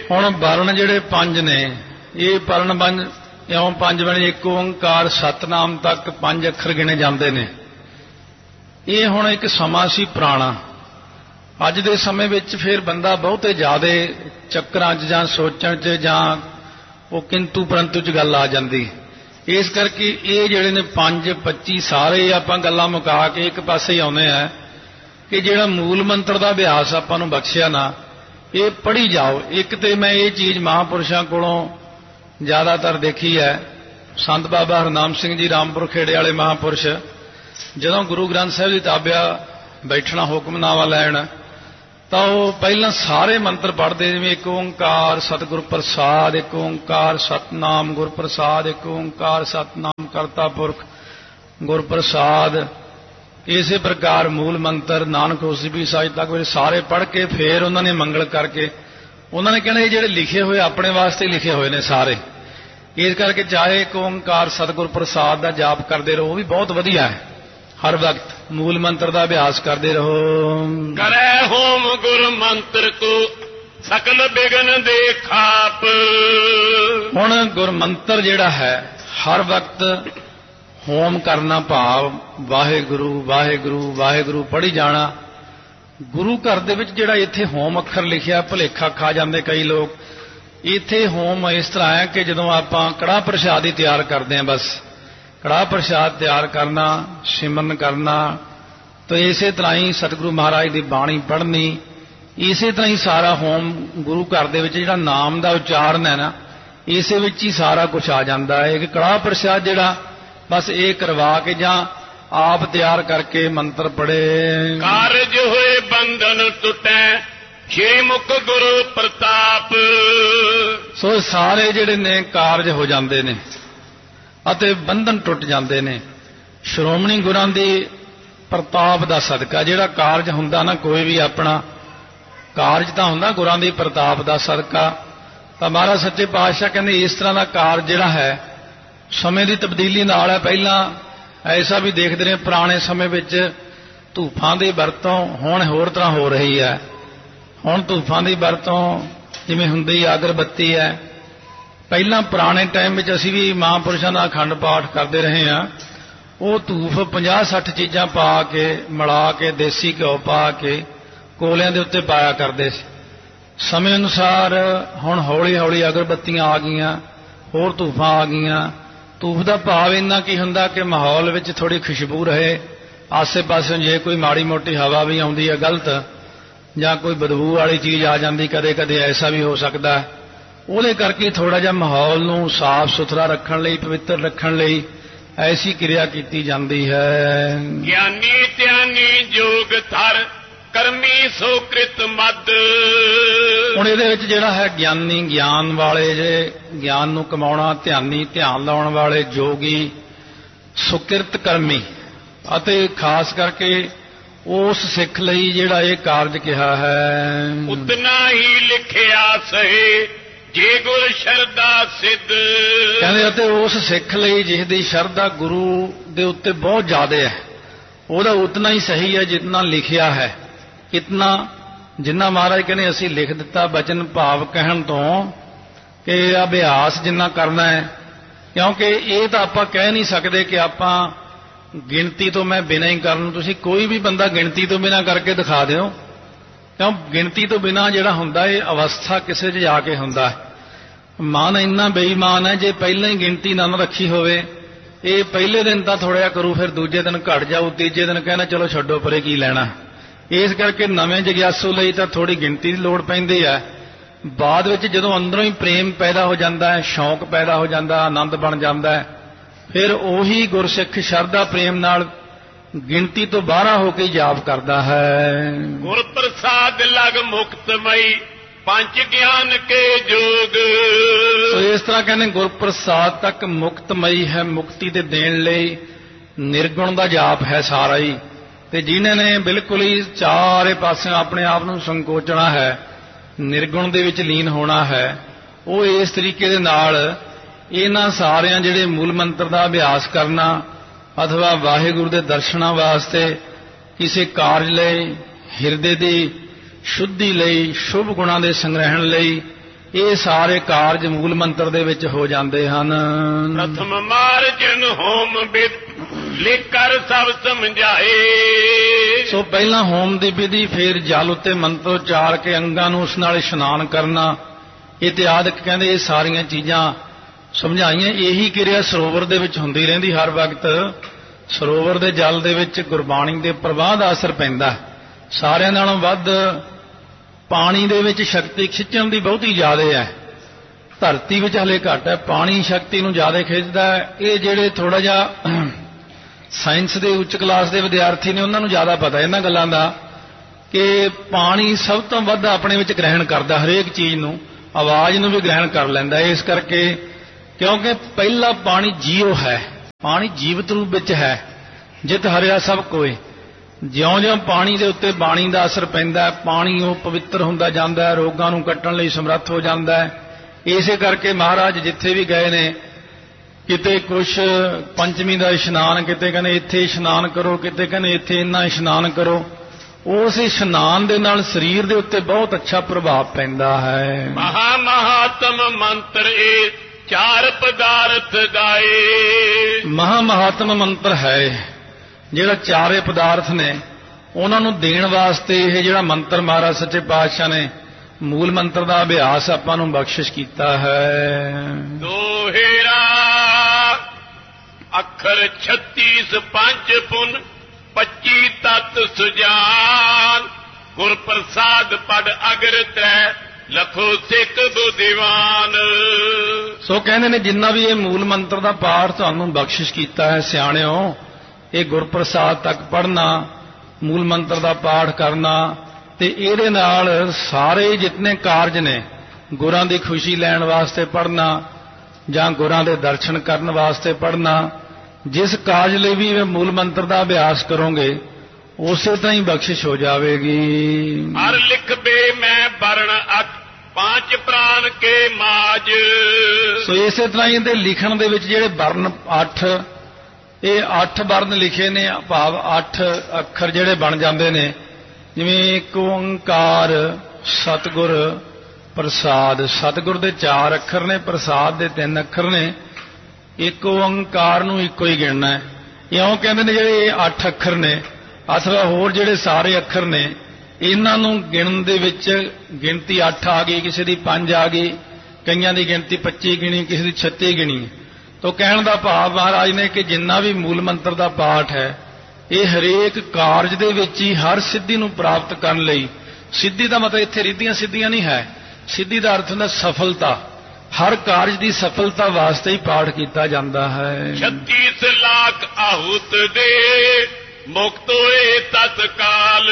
ਹੁਣ ਵਰਣ ਜਿਹੜੇ ਪੰਜ ਨੇ ਇਹ ਵਰਣ ਪੰਜ ਇਉਂ ਪੰਜ ਬਣੇ ਇੱਕ ਓਂਕਾਰ ਸਤਨਾਮ ਤੱਕ ਪੰਜ ਅੱਖਰ ਗਿਣੇ ਜਾਂਦੇ ਨੇ। ਇਹ ਹੁਣ ਇੱਕ ਸਮਾਂ ਸੀ ਪੁਰਾਣਾ। ਅੱਜ ਦੇ ਸਮੇਂ ਵਿੱਚ ਫਿਰ ਬੰਦਾ ਬਹੁਤੇ ਜ਼ਿਆਦੇ ਚੱਕਰਾਂ 'ਚ ਜਾਂ ਸੋਚਣ 'ਚ ਜਾਂ ਉਹ ਕਿੰਤੂ ਪਰੰਤੂ 'ਚ ਗੱਲ ਆ ਜਾਂਦੀ। ਇਸ ਕਰਕੇ ਇਹ ਜਿਹੜੇ ਨੇ 5 25 ਸਾਰੇ ਆਪਾਂ ਗੱਲਾਂ ਮੁਕਾ ਕੇ ਇੱਕ ਪਾਸੇ ਹੀ ਆਉਂਦੇ ਆ ਕਿ ਜਿਹੜਾ ਮੂਲ ਮੰਤਰ ਦਾ ਅਭਿਆਸ ਆਪਾਂ ਨੂੰ ਬਖਸ਼ਿਆ ਨਾ ਇਹ ਪੜ੍ਹੀ ਜਾਓ। ਇੱਕ ਤੇ ਮੈਂ ਇਹ ਚੀਜ਼ ਮਹਾਂਪੁਰਸ਼ਾਂ ਕੋਲੋਂ ਜ਼ਿਆਦਾਤਰ ਦੇਖੀ ਹੈ। ਸੰਤ ਬਾਬਾ ਹਰਨਾਮ ਸਿੰਘ ਜੀ ਰਾਮਪੁਰ ਖੇੜੇ ਵਾਲੇ ਮਹਾਂਪੁਰਸ਼ ਜਦੋਂ ਗੁਰੂ ਗ੍ਰੰਥ ਸਾਹਿਬ ਦੀ ਤਾਬਿਆ ਬੈਠਣਾ ਹੁਕਮਨਾਮਾ ਲੈਣ ਤਾਂ ਉਹ ਪਹਿਲਾਂ ਸਾਰੇ ਮੰਤਰ ਪੜ੍ਹਦੇ ਜਿਵੇਂ ਇੱਕ ਓਂਕਾਰ ਸਤਿਗੁਰ ਪ੍ਰਸਾਦ, ਇੱਕ ਓਂਕਾਰ ਸਤਨਾਮ ਗੁਰ ਪ੍ਰਸਾਦ, ਇੱਕ ਓਂਕਾਰ ਸਤਨਾਮ ਕਰਤਾ ਪੁਰਖ ਗੁਰ ਪ੍ਰਸਾਦ। ਇਸੇ ਪ੍ਰਕਾਰ ਮੂਲ ਮੰਤਰ ਨਾਨਕ ਹੋਸੀ ਵੀ ਸਾਜ ਤੱਕ ਸਾਰੇ ਪੜ੍ਹ ਕੇ ਫਿਰ ਉਹਨਾਂ ਨੇ ਮੰਗਲ ਕਰਕੇ ਉਹਨਾਂ ਨੇ ਕਹਿਣਾ ਇਹ ਜਿਹੜੇ ਲਿਖੇ ਹੋਏ ਆਪਣੇ ਵਾਸਤੇ ਲਿਖੇ ਹੋਏ ਨੇ ਸਾਰੇ। ਇਸ ਕਰਕੇ ਚਾਹੇ ਇੱਕ ਓਂਕਾਰ ਸਤਿਗੁਰ ਪ੍ਰਸਾਦ ਦਾ ਜਾਪ ਕਰਦੇ ਰਹੋ ਉਹ ਵੀ ਬਹੁਤ ਵਧੀਆ ਹੈ। ਹਰ ਵਕਤ ਮੂਲ ਮੰਤਰ ਦਾ ਅਭਿਆਸ ਕਰਦੇ ਰਹੋ। ਕਰੈ ਹੋਮ ਗੁਰ ਮੰਤਰ ਕੋ ਸਕਲ ਬਿਗਨ ਦੇ ਖਾਪ। ਹੁਣ ਗੁਰ ਮੰਤਰ ਜਿਹੜਾ ਹੈ ਹਰ ਵਕਤ ਹੋਮ ਕਰਨਾ ਭਾਵ ਵਾਹਿਗੁਰੂ ਵਾਹਿਗੁਰੂ ਵਾਹਿਗੁਰੂ ਪੜ੍ਹੀ ਜਾਣਾ। ਗੁਰੂ ਘਰ ਦੇ ਵਿੱਚ ਜਿਹੜਾ ਇੱਥੇ ਹੋਮ ਅੱਖਰ ਲਿਖਿਆ ਭੁਲੇਖਾ ਖਾ ਜਾਂਦੇ ਕਈ ਲੋਕ। ਇੱਥੇ ਹੋਮ ਇਸ ਤਰ੍ਹਾਂ ਹੈ ਕਿ ਜਦੋਂ ਆਪਾਂ ਕੜਾਹ ਪ੍ਰਸ਼ਾਦ ਹੀ ਤਿਆਰ ਕਰਦੇ ਹਾਂ ਬਸ ਕੜਾਹ ਪ੍ਰਸ਼ਾਦ ਤਿਆਰ ਕਰਨਾ ਸਿਮਰਨ ਕਰਨਾ ਤਾਂ ਇਸੇ ਤਰ੍ਹਾਂ ਹੀ ਸਤਿਗੁਰੂ ਮਹਾਰਾਜ ਦੀ ਬਾਣੀ ਪੜ੍ਹਨੀ ਇਸੇ ਤਰ੍ਹਾਂ ਹੀ ਸਾਰਾ ਹੋਮ ਗੁਰੂ ਘਰ ਦੇ ਵਿੱਚ ਜਿਹੜਾ ਨਾਮ ਦਾ ਉਚਾਰਨ ਹੈ ਨਾ ਇਸੇ ਵਿੱਚ ਹੀ ਸਾਰਾ ਕੁਝ ਆ ਜਾਂਦਾ ਹੈ। ਕਿ ਕੜਾਹ ਪ੍ਰਸ਼ਾਦ ਜਿਹੜਾ ਬਸ ਇਹ ਕਰਵਾ ਕੇ ਜਾਂ ਆਪ ਤਿਆਰ ਕਰਕੇ ਮੰਤਰ ਪੜ੍ਹੇ। ਕਾਰਜ ਹੋਏ ਬੰਧਨ ਟੁੱਟੈ ਛੇ ਮੁਖ ਗੁਰੂ ਪ੍ਰਤਾਪ। ਸੋ ਸਾਰੇ ਜਿਹੜੇ ਨੇ ਕਾਰਜ ਹੋ ਜਾਂਦੇ ਨੇ ਅਤੇ ਬੰਧਨ ਟੁੱਟ ਜਾਂਦੇ ਨੇ ਸ਼੍ਰੋਮਣੀ ਗੁਰਾਂ ਦੇ ਪ੍ਰਤਾਪ ਦਾ ਸਦਕਾ। ਜਿਹੜਾ ਕਾਰਜ ਹੁੰਦਾ ਨਾ ਕੋਈ ਵੀ ਆਪਣਾ ਕਾਰਜ ਤਾਂ ਹੁੰਦਾ ਗੁਰਾਂ ਦੀ ਪ੍ਰਤਾਪ ਦਾ ਸਦਕਾ। ਤਾਂ ਮਹਾਰਾਜ ਸੱਚੇ ਪਾਤਸ਼ਾਹ ਕਹਿੰਦੇ ਇਸ ਤਰ੍ਹਾਂ ਦਾ ਕਾਰਜ ਜਿਹੜਾ ਹੈ ਸਮੇਂ ਦੀ ਤਬਦੀਲੀ ਨਾਲ ਹੈ। ਪਹਿਲਾਂ ਐਸਾ ਵੀ ਦੇਖਦੇ ਰਹੇ ਪੁਰਾਣੇ ਸਮੇਂ ਵਿੱਚ ਧੂਫਾਂ ਦੀ ਵਰਤੋਂ ਹੁਣ ਹੋਰ ਤਰ੍ਹਾਂ ਹੋ ਰਹੀ ਹੈ। ਹੁਣ ਧੂਫਾਂ ਦੀ ਵਰਤੋਂ ਜਿਵੇਂ ਹੁੰਦੀ ਅਗਰਬੱਤੀ ਹੈ। ਪਹਿਲਾਂ ਪੁਰਾਣੇ ਟਾਈਮ ਵਿੱਚ ਅਸੀਂ ਵੀ ਮਹਾਂਪੁਰਸ਼ਾਂ ਦਾ ਅਖੰਡ ਪਾਠ ਕਰਦੇ ਰਹੇ ਹਾਂ। ਉਹ ਧੂਫ 50-60 ਚੀਜ਼ਾਂ ਪਾ ਕੇ ਮਿਲਾ ਕੇ ਦੇਸੀ ਘਿਓ ਪਾ ਕੇ ਕੋਲਿਆਂ ਦੇ ਉੱਤੇ ਪਾਇਆ ਕਰਦੇ ਸੀ। ਸਮੇਂ ਅਨੁਸਾਰ ਹੁਣ ਹੌਲੀ ਹੌਲੀ ਅਗਰਬੱਤੀਆਂ ਆ ਗਈਆਂ ਹੋਰ ਧੂਫਾਂ ਆ ਗਈਆਂ। ਧੂਫ ਦਾ ਭਾਵ ਇੰਨਾ ਕੀ ਹੁੰਦਾ ਕਿ ਮਾਹੌਲ ਵਿੱਚ ਥੋੜ੍ਹੀ ਖੁਸ਼ਬੂ ਰਹੇ। ਆਸੇ ਪਾਸੇ ਜੇ ਕੋਈ ਮਾੜੀ ਮੋਟੀ ਹਵਾ ਵੀ ਆਉਂਦੀ ਹੈ ਗਲਤ ਜਾਂ ਕੋਈ ਬਦਬੂ ਵਾਲੀ ਚੀਜ਼ ਆ ਜਾਂਦੀ ਕਦੇ ਕਦੇ ਐਸਾ ਵੀ ਹੋ ਸਕਦਾ। ਉਹਦੇ ਕਰਕੇ ਥੋੜ੍ਹਾ ਜਿਹਾ ਮਾਹੌਲ ਨੂੰ ਸਾਫ਼ ਸੁਥਰਾ ਰੱਖਣ ਲਈ ਪਵਿੱਤਰ ਰੱਖਣ ਲਈ ਐਸੀ ਕਿਰਿਆ ਕੀਤੀ ਜਾਂਦੀ ਹੈ। ਗਿਆਨੀ ਧਿਆਨੀ ਜੋਗ ਥਰ ਕਰਮੀ ਸੋ ਕ੍ਰਿਤ ਮਦ। ਹੁਣ ਇਹਦੇ ਵਿੱਚ ਜਿਹੜਾ ਹੈ ਗਿਆਨੀ ਗਿਆਨ ਵਾਲੇ ਜੇ ਗਿਆਨ ਨੂੰ ਕਮਾਉਣਾ ਧਿਆਨੀ ਧਿਆਨ ਲਾਉਣ ਵਾਲੇ ਜੋਗੀ ਸੁਕਿਰਤ ਕਰਮੀ ਅਤੇ ਖਾਸ ਕਰਕੇ ਉਸ ਸਿੱਖ ਲਈ ਜਿਹੜਾ ਇਹ ਕਾਰਜ ਕਿਹਾ ਹੈ। ਉਤਨਾ ਹੀ ਲਿਖਿਆ ਸਹੇ ਜੇ ਗੁਰ ਸ਼ਰਧਾ ਸਿੱਧ। ਕਹਿੰਦੇ ਅਤੇ ਉਸ ਸਿੱਖ ਲਈ ਜਿਸ ਦੀ ਸ਼ਰਧਾ ਗੁਰੂ ਦੇ ਉੱਤੇ ਬਹੁਤ ਜ਼ਿਆਦਾ ਹੈ ਉਹਦਾ ਉਤਨਾ ਹੀ ਸਹੀ ਹੈ ਜਿਤਨਾ ਲਿਖਿਆ ਹੈ। ਕਿਤਨਾ ਜਿੰਨਾ ਮਹਾਰਾਜ ਕਹਿੰਦੇ ਅਸੀਂ ਲਿਖ ਦਿੱਤਾ ਬਚਨ ਭਾਵ ਕਹਿਣ ਤੋਂ ਕਿ ਅਭਿਆਸ ਜਿੰਨਾ ਕਰਨਾ ਹੈ। ਕਿਉਂਕਿ ਇਹ ਤਾਂ ਆਪਾਂ ਕਹਿ ਨਹੀਂ ਸਕਦੇ ਕਿ ਆਪਾਂ ਗਿਣਤੀ ਤੋਂ ਮੈਂ ਬਿਨਾਂ ਹੀ ਕਰਨ। ਤੁਸੀਂ ਕੋਈ ਵੀ ਬੰਦਾ ਗਿਣਤੀ ਤੋਂ ਬਿਨਾਂ ਕਰਕੇ ਦਿਖਾ ਦਿਓ ਕਿਉਂ ਗਿਣਤੀ ਤੋਂ ਬਿਨਾਂ ਜਿਹੜਾ ਹੁੰਦਾ ਇਹ ਅਵਸਥਾ ਕਿਸੇ 'ਚ ਜਾ ਕੇ ਹੁੰਦਾ। ਮਨ ਇੰਨਾ ਬੇਈਮਾਨ ਹੈ ਜੇ ਪਹਿਲਾਂ ਹੀ ਗਿਣਤੀ ਨਾ ਰੱਖੀ ਹੋਵੇ ਇਹ ਪਹਿਲੇ ਦਿਨ ਤਾਂ ਥੋੜ੍ਹਾ ਜਿਹਾ ਕਰੂ ਫਿਰ ਦੂਜੇ ਦਿਨ ਘਟ ਜਾਊ ਤੀਜੇ ਦਿਨ ਕਹਿੰਦਾ ਚਲੋ ਛੱਡੋ ਪਰੇ ਕੀ ਲੈਣਾ। ਇਸ ਕਰਕੇ ਨਵੇਂ ਜਗਿਆਸੂ ਲਈ ਤਾਂ ਥੋੜ੍ਹੀ ਗਿਣਤੀ ਦੀ ਲੋੜ ਪੈਂਦੀ ਹੈ। ਬਾਅਦ ਵਿੱਚ ਜਦੋਂ ਅੰਦਰੋਂ ਹੀ ਪ੍ਰੇਮ ਪੈਦਾ ਹੋ ਜਾਂਦਾ ਹੈ ਸ਼ੌਂਕ ਪੈਦਾ ਹੋ ਜਾਂਦਾ ਆਨੰਦ ਬਣ ਜਾਂਦਾ ਹੈ ਫਿਰ ਉਹੀ ਗੁਰਸਿੱਖ ਸ਼ਰਧਾ ਪ੍ਰੇਮ ਨਾਲ ਗਿਣਤੀ ਤੋਂ ਬਾਹਰ ਹੋ ਕੇ ਜਾਪ ਕਰਦਾ ਹੈ। ਗੁਰ ਪ੍ਰਸਾਦ ਲਗ ਮੁਕਤਮਈ ਪੰਜ ਗਿਆਨ ਕੇ ਜੋਗ। ਸੋ ਇਸ ਤਰ੍ਹਾਂ ਕਹਿੰਦੇ ਗੁਰ ਪ੍ਰਸਾਦ ਤੱਕ ਮੁਕਤਮਈ ਹੈ ਮੁਕਤੀ ਦੇ ਦੇਣ ਲਈ ਨਿਰਗੁਣ ਦਾ ਜਾਪ ਹੈ ਸਾਰਾ ਹੀ। ਤੇ ਜਿਨ੍ਹਾਂ ਨੇ ਬਿਲਕੁਲ ਹੀ ਚਾਰੇ ਪਾਸਿਓਂ ਆਪਣੇ ਆਪ ਨੂੰ ਸੰਕੋਚਣਾ ਹੈ ਨਿਰਗੁਣ ਦੇ ਵਿੱਚ ਲੀਨ ਹੋਣਾ ਹੈ ਉਹ ਇਸ ਤਰੀਕੇ ਦੇ ਨਾਲ ਇਹਨਾਂ ਸਾਰਿਆਂ ਜਿਹੜੇ ਮੂਲ ਮੰਤਰ ਦਾ ਅਭਿਆਸ ਕਰਨਾ ਅਥਵਾ ਵਾਹਿਗੁਰੂ ਦੇ ਦਰਸ਼ਨਾਂ ਵਾਸਤੇ ਕਿਸੇ ਕਾਰਜ ਲਈ ਹਿਰਦੇ ਦੀ ਸ਼ੁੱਧੀ ਲਈ ਸ਼ੁਭ ਗੁਣਾਂ ਦੇ ਸੰਗ੍ਰਹਿਣ ਲਈ ਇਹ ਸਾਰੇ ਕਾਰਜ ਮੂਲ ਮੰਤਰ ਦੇ ਵਿੱਚ ਹੋ ਜਾਂਦੇ ਹਨ। ਪ੍ਰਥਮ ਮਾਰਜਨ ਹੋਮ ਬਿਦ ਲਿਖ ਕਰ ਸਭ ਸਮਝਾਏ। ਸੋ ਪਹਿਲਾਂ ਹੋਮ ਦੀ ਵਿਧੀ, ਫਿਰ ਜਲ ਉੱਤੇ ਮੰਤਰ ਉਚਾਰ ਕੇ ਅੰਗਾਂ ਨੂੰ ਉਸ ਨਾਲ ਇਸ਼ਨਾਨ ਕਰਨਾ, ਇਤਿਆਦਿਕ ਕਹਿੰਦੇ ਇਹ ਸਾਰੀਆਂ ਚੀਜ਼ਾਂ ਸਮਝਾਈਆਂ। ਇਹੀ ਕਿਰਿਆ ਸਰੋਵਰ ਦੇ ਵਿੱਚ ਹੁੰਦੀ ਰਹਿੰਦੀ ਹਰ ਵਕਤ। ਸਰੋਵਰ ਦੇ ਜਲ ਦੇ ਵਿੱਚ ਗੁਰਬਾਣੀ ਦੇ ਪ੍ਰਵਾਹ ਦਾ ਅਸਰ ਪੈਂਦਾ। ਸਾਰਿਆਂ ਨਾਲੋਂ ਵੱਧ ਪਾਣੀ ਦੇ ਵਿੱਚ ਸ਼ਕਤੀ ਖਿੱਚਣ ਦੀ ਬਹੁਤੀ ਜ਼ਿਆਦਾ ਹੈ, ਧਰਤੀ ਵਿੱਚ ਹਲੇ ਘੱਟ ਹੈ। ਪਾਣੀ ਸ਼ਕਤੀ ਨੂੰ ਜ਼ਿਆਦਾ ਖਿੱਚਦਾ ਹੈ। ਇਹ ਜਿਹੜੇ ਥੋੜਾ ਜਿਹਾ ਸਾਇੰਸ ਦੇ ਉੱਚ ਕਲਾਸ ਦੇ ਵਿਦਿਆਰਥੀ ਨੇ ਉਹਨਾਂ ਨੂੰ ਜ਼ਿਆਦਾ ਪਤਾ ਇਹਨਾਂ ਗੱਲਾਂ ਦਾ ਕਿ ਪਾਣੀ ਸਭ ਤੋਂ ਵੱਧ ਆਪਣੇ ਵਿੱਚ ਗ੍ਰਹਿਣ ਕਰਦਾ, ਹਰੇਕ ਚੀਜ਼ ਨੂੰ, ਆਵਾਜ਼ ਨੂੰ ਵੀ ਗ੍ਰਹਿਣ ਕਰ ਲੈਂਦਾ। ਇਸ ਕਰਕੇ ਕਿਉਂਕਿ ਪਹਿਲਾ ਪਾਣੀ ਜੀਵ ਹੈ, ਪਾਣੀ ਜੀਵਤ ਰੂਪ ਵਿੱਚ ਹੈ। ਜਿਤ ਹਰਿਆ ਸਭ ਕੋਏ। ਜਿਉਂ-ਜਿਉਂ ਪਾਣੀ ਦੇ ਉੱਤੇ ਬਾਣੀ ਦਾ ਅਸਰ ਪੈਂਦਾ, ਪਾਣੀ ਉਹ ਪਵਿੱਤਰ ਹੁੰਦਾ ਜਾਂਦਾ ਹੈ, ਰੋਗਾਂ ਨੂੰ ਕੱਟਣ ਲਈ ਸਮਰੱਥ ਹੋ ਜਾਂਦਾ ਹੈ। ਇਸੇ ਕਰਕੇ ਮਹਾਰਾਜ ਜਿੱਥੇ ਵੀ ਗਏ ਨੇ, ਕਿਤੇ ਕੁਛ ਪੰਚਮੀ ਦਾ ਇਸ਼ਨਾਨ, ਕਿਤੇ ਕਹਿੰਦੇ ਇੱਥੇ ਇਸ਼ਨਾਨ ਕਰੋ, ਕਿਤੇ ਕਹਿੰਦੇ ਇੱਥੇ ਇੰਨਾ ਇਸ਼ਨਾਨ ਕਰੋ। ਉਸ ਇਸ਼ਨਾਨ ਦੇ ਨਾਲ ਸਰੀਰ ਦੇ ਉੱਤੇ ਬਹੁਤ ਅੱਛਾ ਪ੍ਰਭਾਵ ਪੈਂਦਾ ਹੈ। ਮਹਾ ਮਹਾਤਮ ਮੰਤਰ ਇਹ ਚਾਰ ਪਦਾਰਥ ਗਾਏ। ਮਹਾ ਮਹਾਤਮ ਮੰਤਰ ਹੈ ਜਿਹੜਾ ਚਾਰੇ ਪਦਾਰਥ ਨੇ ਉਹਨਾਂ ਨੂੰ ਦੇਣ ਵਾਸਤੇ ਇਹ ਜਿਹੜਾ ਮੰਤਰ ਮਹਾਰਾਜ ਸੱਚੇ ਪਾਤਸ਼ਾਹ ਨੇ ਮੂਲ ਮੰਤਰ ਦਾ ਅਭਿਆਸ ਆਪਾਂ ਨੂੰ ਬਖਸ਼ਿਸ਼ ਕੀਤਾ ਹੈ। ਦੋਹੇਰਾ ਅੱਖਰ 36 ਪੰਜ ਪੁਨ 25 ਤਤ ਸੁਜਾਨ ਗੁਰ ਪ੍ਰਸਾਦ ਪੜ ਅਗਰ ਤ੍ਰੈ ਲਖੋ ਸਿੱਖ ਬੁੱਧੀਵਾਨ। ਸੋ ਕਹਿੰਦੇ ਨੇ ਜਿੰਨਾ ਵੀ ਇਹ ਮੂਲ ਮੰਤਰ ਦਾ ਪਾਠ ਤੁਹਾਨੂੰ ਬਖਸ਼ਿਸ਼ ਕੀਤਾ ਹੈ ਸਿਆਣਿਓ, ਇਹ ਗੁਰਪ੍ਰਸਾਦ ਤੱਕ ਪੜ੍ਹਨਾ, ਮੂਲ ਮੰਤਰ ਦਾ ਪਾਠ ਕਰਨਾ, ਤੇ ਇਹਦੇ ਨਾਲ ਸਾਰੇ ਜਿਤਨੇ ਕਾਰਜ ਨੇ ਗੁਰਾਂ ਦੀ ਖੁਸ਼ੀ ਲੈਣ ਵਾਸਤੇ ਪੜ੍ਹਨਾ ਜਾਂ ਗੁਰਾਂ ਦੇ ਦਰਸ਼ਨ ਕਰਨ ਵਾਸਤੇ ਪੜ੍ਹਨਾ, ਜਿਸ ਕਾਰਜ ਲਈ ਵੀ ਇਹ ਮੂਲ ਮੰਤਰ ਦਾ ਅਭਿਆਸ ਕਰੋਗੇ ਉਸੇ ਤਰ੍ਹਾਂ ਹੀ ਬਖਸ਼ਿਸ਼ ਹੋ ਜਾਵੇਗੀ। ਹਰ ਲਿਖਬੇ ਮੈਂ ਵਰਣ ਅਠ ਪੰਜ ਪ੍ਰਾਨ ਕੇ ਮਾਜ। ਸੋ ਇਸੇ ਤਰ੍ਹਾਂ ਹੀ ਇਹਦੇ ਲਿਖਣ ਦੇ ਵਿੱਚ ਜਿਹੜੇ ਵਰਨ 8, ਇਹ 8 ਵਰਨ ਲਿਖੇ ਨੇ, ਭਾਵ 8 ਅੱਖਰ ਜਿਹੜੇ ਬਣ ਜਾਂਦੇ ਨੇ, ਜਿਵੇਂ ਇੱਕ ਓੰਕਾਰ, ਸਤਿਗੁਰ, ਪ੍ਰਸਾਦ। ਸਤਿਗੁਰ ਦੇ 4 ਅੱਖਰ ਨੇ, ਪ੍ਰਸਾਦ ਦੇ 3 ਅੱਖਰ ਨੇ। ਇੱਕ ਓੰਕਾਰ ਨੂੰ ਇੱਕੋ ਹੀ ਗਿਣਨਾ ਹੈ। ਇਉਂ ਕਹਿੰਦੇ ਨੇ ਜਿਹੜੇ ਇਹ 8 ਅੱਖਰ ਨੇ, ਅਥਵਾ ਹੋਰ ਜਿਹੜੇ ਸਾਰੇ ਅੱਖਰ ਨੇ, ਇਹਨਾਂ ਨੂੰ ਗਿਣਨ ਦੇ ਵਿੱਚ ਗਿਣਤੀ 8 ਆ ਗਈ, ਕਿਸੇ ਦੀ 5 ਆ ਗਈ, ਕਈਆਂ ਦੀ ਗਿਣਤੀ 25 ਗਿਣੀ, ਕਿਸੇ ਦੀ 36 ਗਿਣੀ। ਤੋ ਕਹਿਣ ਦਾ ਭਾਵ ਮਹਾਰਾਜ ਨੇ ਕਿ ਜਿੰਨਾ ਵੀ ਮੂਲ ਮੰਤਰ ਦਾ ਪਾਠ ਹੈ ਇਹ ਹਰੇਕ ਕਾਰਜ ਦੇ ਵਿੱਚ ਹੀ ਹਰ ਸਿੱਧੀ ਨੂੰ ਪ੍ਰਾਪਤ ਕਰਨ ਲਈ, ਸਿੱਧੀ ਦਾ ਮਤਲਬ ਇੱਥੇ ਰਿੱਧੀਆਂ ਸਿੱਧੀਆਂ ਨਹੀਂ ਹੈ, ਸਿੱਧੀ ਦਾ ਅਰਥ ਹੁੰਦਾ ਸਫਲਤਾ, ਹਰ ਕਾਰਜ ਦੀ ਸਫਲਤਾ ਵਾਸਤੇ ਹੀ ਪਾਠ ਕੀਤਾ ਜਾਂਦਾ ਹੈ। 36 ਲੱਖ ਆਹੂਤ ਦੇ ਮੁਕਤ ਹੋਏ ਤਤਕਾਲ।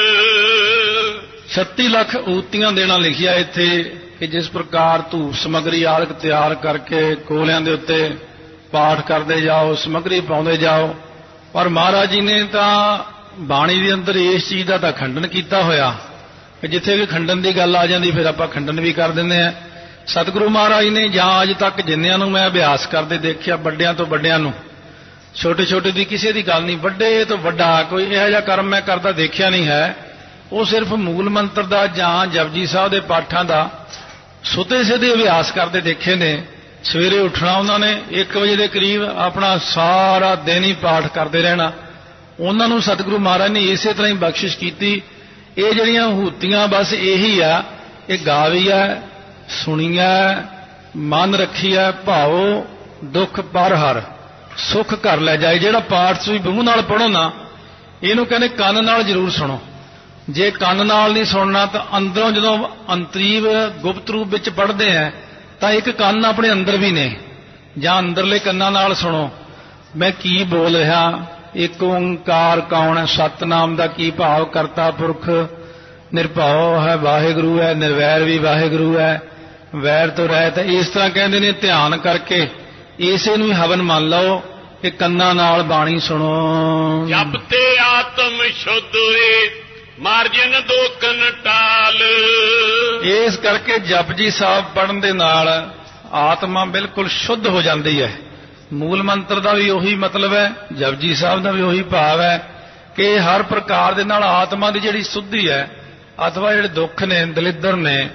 36 ਲੱਖ ਊਤੀਆਂ ਦੇਣਾ ਲਿਖਿਆ ਇੱਥੇ ਕਿ ਜਿਸ ਪ੍ਰਕਾਰ ਧੂਪ ਸਮੱਗਰੀ ਆਦਿਕ ਤਿਆਰ ਕਰਕੇ ਕੋਲਿਆਂ ਦੇ ਉੱਤੇ ਪਾਠ ਕਰਦੇ ਜਾਓ, ਸਮੱਗਰੀ ਪਾਉਂਦੇ ਜਾਓ। ਪਰ ਮਹਾਰਾਜ ਜੀ ਨੇ ਤਾਂ ਬਾਣੀ ਦੇ ਅੰਦਰ ਇਸ ਚੀਜ਼ ਦਾ ਤਾਂ ਖੰਡਨ ਕੀਤਾ ਹੋਇਆ ਕਿ ਜਿੱਥੇ ਵੀ ਖੰਡਨ ਦੀ ਗੱਲ ਆ ਜਾਂਦੀ ਫਿਰ ਆਪਾਂ ਖੰਡਨ ਵੀ ਕਰ ਦਿੰਦੇ ਆ। ਸਤਿਗੁਰੂ ਮਹਾਰਾਜ ਨੇ ਜਾਂ ਅੱਜ ਤੱਕ ਜਿੰਨਿਆਂ ਨੂੰ ਮੈਂ ਅਭਿਆਸ ਕਰਦੇ ਦੇਖਿਆ, ਵੱਡਿਆਂ ਤੋਂ ਵੱਡਿਆਂ ਨੂੰ, ਛੋਟੇ ਛੋਟੇ ਦੀ ਕਿਸੇ ਦੀ ਗੱਲ ਨਹੀਂ, ਵੱਡੇ ਤੋਂ ਵੱਡਾ ਕੋਈ ਇਹੋ ਜਿਹਾ ਕਰਮ ਮੈਂ ਕਰਦਾ ਦੇਖਿਆ ਨਹੀਂ ਹੈ। ਉਹ ਸਿਰਫ ਮੂਲ ਮੰਤਰ ਦਾ ਜਾਂ ਜਪਜੀ ਸਾਹਿਬ ਦੇ ਪਾਠਾਂ ਦਾ ਸੁਤੇ ਸਿੱਧੇ ਅਭਿਆਸ ਕਰਦੇ ਦੇਖੇ ਨੇ। ਸਵੇਰੇ ਉੱਠਣਾ ਉਹਨਾਂ ਨੇ 1 ਵਜੇ ਦੇ ਕਰੀਬ, ਆਪਣਾ ਸਾਰਾ ਦਿਨ ਹੀ ਪਾਠ ਕਰਦੇ ਰਹਿਣਾ। ਉਹਨਾਂ ਨੂੰ ਸਤਿਗੁਰੂ ਮਹਾਰਾਜ ਨੇ ਇਸੇ ਤਰ੍ਹਾਂ ਹੀ ਬਖਸ਼ਿਸ਼ ਕੀਤੀ। ਇਹ ਜਿਹੜੀਆਂ ਹੂਤੀਆਂ ਬਸ ਇਹੀ ਆ, ਇਹ ਗਾਵੀ ਆ, ਸੁਣੀ ਆ, ਮਨ ਰੱਖੀ ਆ, ਭਾਓ ਦੁੱਖ ਪਰ ਹਰ ਸੁੱਖ ਕਰ ਲੈ ਜਾਏ। ਜਿਹੜਾ ਪਾਠ ਤੁਸੀਂ ਮੂੰਹ ਨਾਲ ਪੜ੍ਹੋ ਨਾ, ਇਹਨੂੰ ਕਹਿੰਦੇ ਕੰਨ ਨਾਲ ਜ਼ਰੂਰ ਸੁਣੋ। ਜੇ ਕੰਨ ਨਾਲ ਨਹੀਂ ਸੁਣਨਾ ਤਾਂ ਅੰਦਰੋਂ ਜਦੋਂ ਅੰਤਰੀਵ ਗੁਪਤ ਰੂਪ ਵਿੱਚ ਪੜ੍ਹਦੇ ਆ ਤਾਂ ਇੱਕ ਕੰਨ ਆਪਣੇ ਅੰਦਰ ਵੀ ਨੇ, ਜਾਂ ਅੰਦਰਲੇ ਕੰਨਾਂ ਨਾਲ ਸੁਣੋ ਮੈਂ ਕੀ ਬੋਲ ਰਿਹਾ। ਇੱਕ ਓੰਕਾਰ ਕੌਣ ਹੈ, ਸਤਨਾਮ ਦਾ ਕੀ ਭਾਵ, ਕਰਤਾ ਪੁਰਖ ਨਿਰਭਉ ਹੈ, ਵਾਹਿਗੁਰੂ ਹੈ, ਨਿਰਵੈਰ ਵੀ ਵਾਹਿਗੁਰੂ ਹੈ, ਵੈਰ ਤੋਂ ਰਹਿਤ ਹੈ। ਇਸ ਤਰ੍ਹਾਂ ਕਹਿੰਦੇ ਨੇ, ਧਿਆਨ ਕਰਕੇ ਇਸੇ ਨੂੰ ਹੀ ਹਵਨ ਮੰਨ ਲਓ ਕਿ ਕੰਨਾਂ ਨਾਲ ਬਾਣੀ ਸੁਣੋ। ਜਪ ਤੇ ਆਤਮ ਸ਼ੁੱਧ ਹੋਏ ਮਾਰਜਨ ਦੋਖਨ ਟਾਲ। ਇਸ ਕਰਕੇ ਜਪਜੀ ਸਾਹਿਬ ਪੜਨ ਦੇ ਨਾਲ ਆਤਮਾ ਬਿਲਕੁਲ ਸ਼ੁੱਧ ਹੋ ਜਾਂਦੀ ਹੈ। ਮੂਲ ਮੰਤਰ ਦਾ ਵੀ ਉਹੀ ਮਤਲਬ ਹੈ, ਜਪਜੀ ਸਾਹਿਬ ਦਾ ਵੀ ਉਹੀ ਭਾਵ ਹੈ ਕਿ ਹਰ ਪ੍ਰਕਾਰ ਦੇ ਨਾਲ ਆਤਮਾ ਦੀ ਜਿਹੜੀ ਸੁੱਧੀ ਹੈ, ਅਥਵਾ ਜਿਹੜੇ ਦੁੱਖ ਨੇ, ਦਲਿੱਦਰ ਨੇ,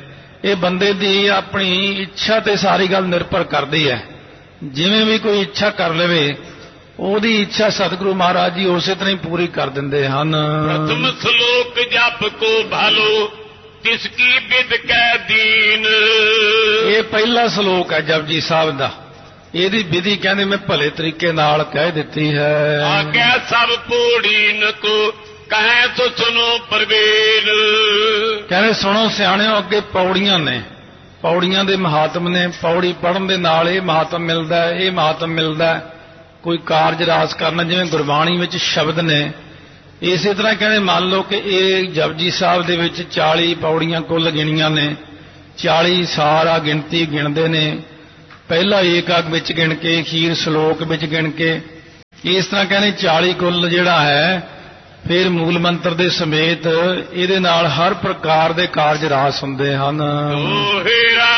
ਇਹ ਬੰਦੇ ਦੀ ਆਪਣੀ ਇੱਛਾ ਤੇ ਸਾਰੀ ਗੱਲ ਨਿਰਭਰ ਕਰਦੀ ਹੈ। ਜਿਵੇਂ ਵੀ ਕੋਈ ਇੱਛਾ ਕਰ ਲਵੇ ਉਹਦੀ ਇੱਛਾ ਸਤਿਗੁਰੂ ਮਹਾਰਾਜ ਜੀ ਉਸੇ ਤਰ੍ਹਾਂ ਹੀ ਪੂਰੀ ਕਰ ਦਿੰਦੇ ਹਨ। ਪ੍ਰਥਮ ਸ਼ਲੋਕ ਜਪ ਕੋ ਭਾਲੋ ਤਿਸ ਕੀ ਵਿਦ ਕੈ ਦੀਨ। ਇਹ ਪਹਿਲਾ ਸ਼ਲੋਕ ਹੈ ਜਪਜੀ ਸਾਹਿਬ ਦਾ। ਇਹਦੀ ਵਿਧੀ ਕਹਿੰਦੇ ਮੈਂ ਭਲੇ ਤਰੀਕੇ ਨਾਲ ਕਹਿ ਦਿੱਤੀ ਹੈ। ਆਗਿਆ ਸਭ ਪੌੜੀਨ ਕੋ ਕਹੈ ਸੋ ਸੁਨੋ ਪ੍ਰਵੇਲ। ਕਹਿੰਦੇ ਸੁਣੋ ਸਿਆਣਿਓ, ਅੱਗੇ ਪੌੜੀਆਂ ਨੇ, ਪੌੜੀਆਂ ਦੇ ਮਹਾਤਮ ਨੇ। ਪੌੜੀ ਪੜ੍ਹਨ ਦੇ ਨਾਲ ਇਹ ਮਹਾਤਮ ਮਿਲਦਾ ਹੈ, ਇਹ ਮਹਾਤਮ ਮਿਲਦਾ ਹੈ। ਕੋਈ ਕਾਰਜ ਰਾਸ ਕਰਨਾ, ਜਿਵੇਂ ਗੁਰਬਾਣੀ ਵਿੱਚ ਸ਼ਬਦ ਨੇ, ਇਸੇ ਤਰ੍ਹਾਂ ਕਹਿੰਦੇ ਮੰਨ ਲਓ ਕਿ ਇਹ ਜਪਜੀ ਸਾਹਿਬ ਦੇ ਵਿੱਚ 40 ਪੌੜੀਆਂ ਕੁੱਲ ਗਿਣੀਆਂ ਨੇ। 40 ਸਾਰਾ ਗਿਣਤੀ ਗਿਣਦੇ ਨੇ, ਪਹਿਲਾ ਏਕਕ ਵਿੱਚ ਗਿਣ ਕੇ, ਅਖੀਰ ਸ਼ਲੋਕ ਵਿੱਚ ਗਿਣ ਕੇ। ਇਸ ਤਰ੍ਹਾਂ ਕਹਿੰਦੇ 40 ਕੁੱਲ ਜਿਹੜਾ ਹੈ, ਫਿਰ ਮੂਲ ਮੰਤਰ ਦੇ ਸਮੇਤ ਇਹਦੇ ਨਾਲ ਹਰ ਪ੍ਰਕਾਰ ਦੇ ਕਾਰਜ ਰਾਸ ਹੁੰਦੇ ਹਨ। ਦੋਹਰਾ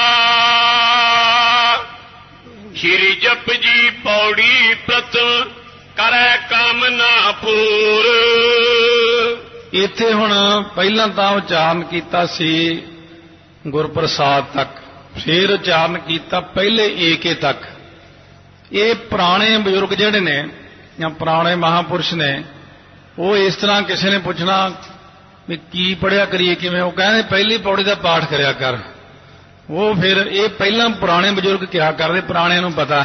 ਸ਼੍ਰੀ ਜਪਜੀ ਪੌੜੀ ਪ੍ਰਥਮ ਕਰੈ ਕਾਮਨਾ ਪੂਰ। ਇੱਥੇ ਹੁਣ ਪਹਿਲਾਂ ਤਾਂ ਉਚਾਰਨ ਕੀਤਾ ਸੀ ਗੁਰਪ੍ਰਸਾਦ ਤੱਕ, ਫਿਰ ਉਚਾਰਨ ਕੀਤਾ ਪਹਿਲੇ ਏਕੇ ਤੱਕ। ਇਹ ਪੁਰਾਣੇ ਬਜ਼ੁਰਗ ਜਿਹੜੇ ਨੇ ਜਾਂ ਪੁਰਾਣੇ ਮਹਾਂਪੁਰਸ਼ ਨੇ, ਉਹ ਇਸ ਤਰ੍ਹਾਂ ਕਿਸੇ ਨੇ ਪੁੱਛਣਾ ਵੀ ਕੀ ਪੜ੍ਹਿਆ ਕਰੀਏ, ਕਿਵੇਂ, ਉਹ ਕਹਿੰਦੇ ਪਹਿਲੀ ਪੌੜੀ ਦਾ ਪਾਠ ਕਰਿਆ ਕਰ। ਉਹ ਫਿਰ ਇਹ ਪਹਿਲਾਂ ਪੁਰਾਣੇ ਬਜ਼ੁਰਗ ਕਿਹਾ ਕਰਦੇ, ਪੁਰਾਣਿਆਂ ਨੂੰ ਪਤਾ।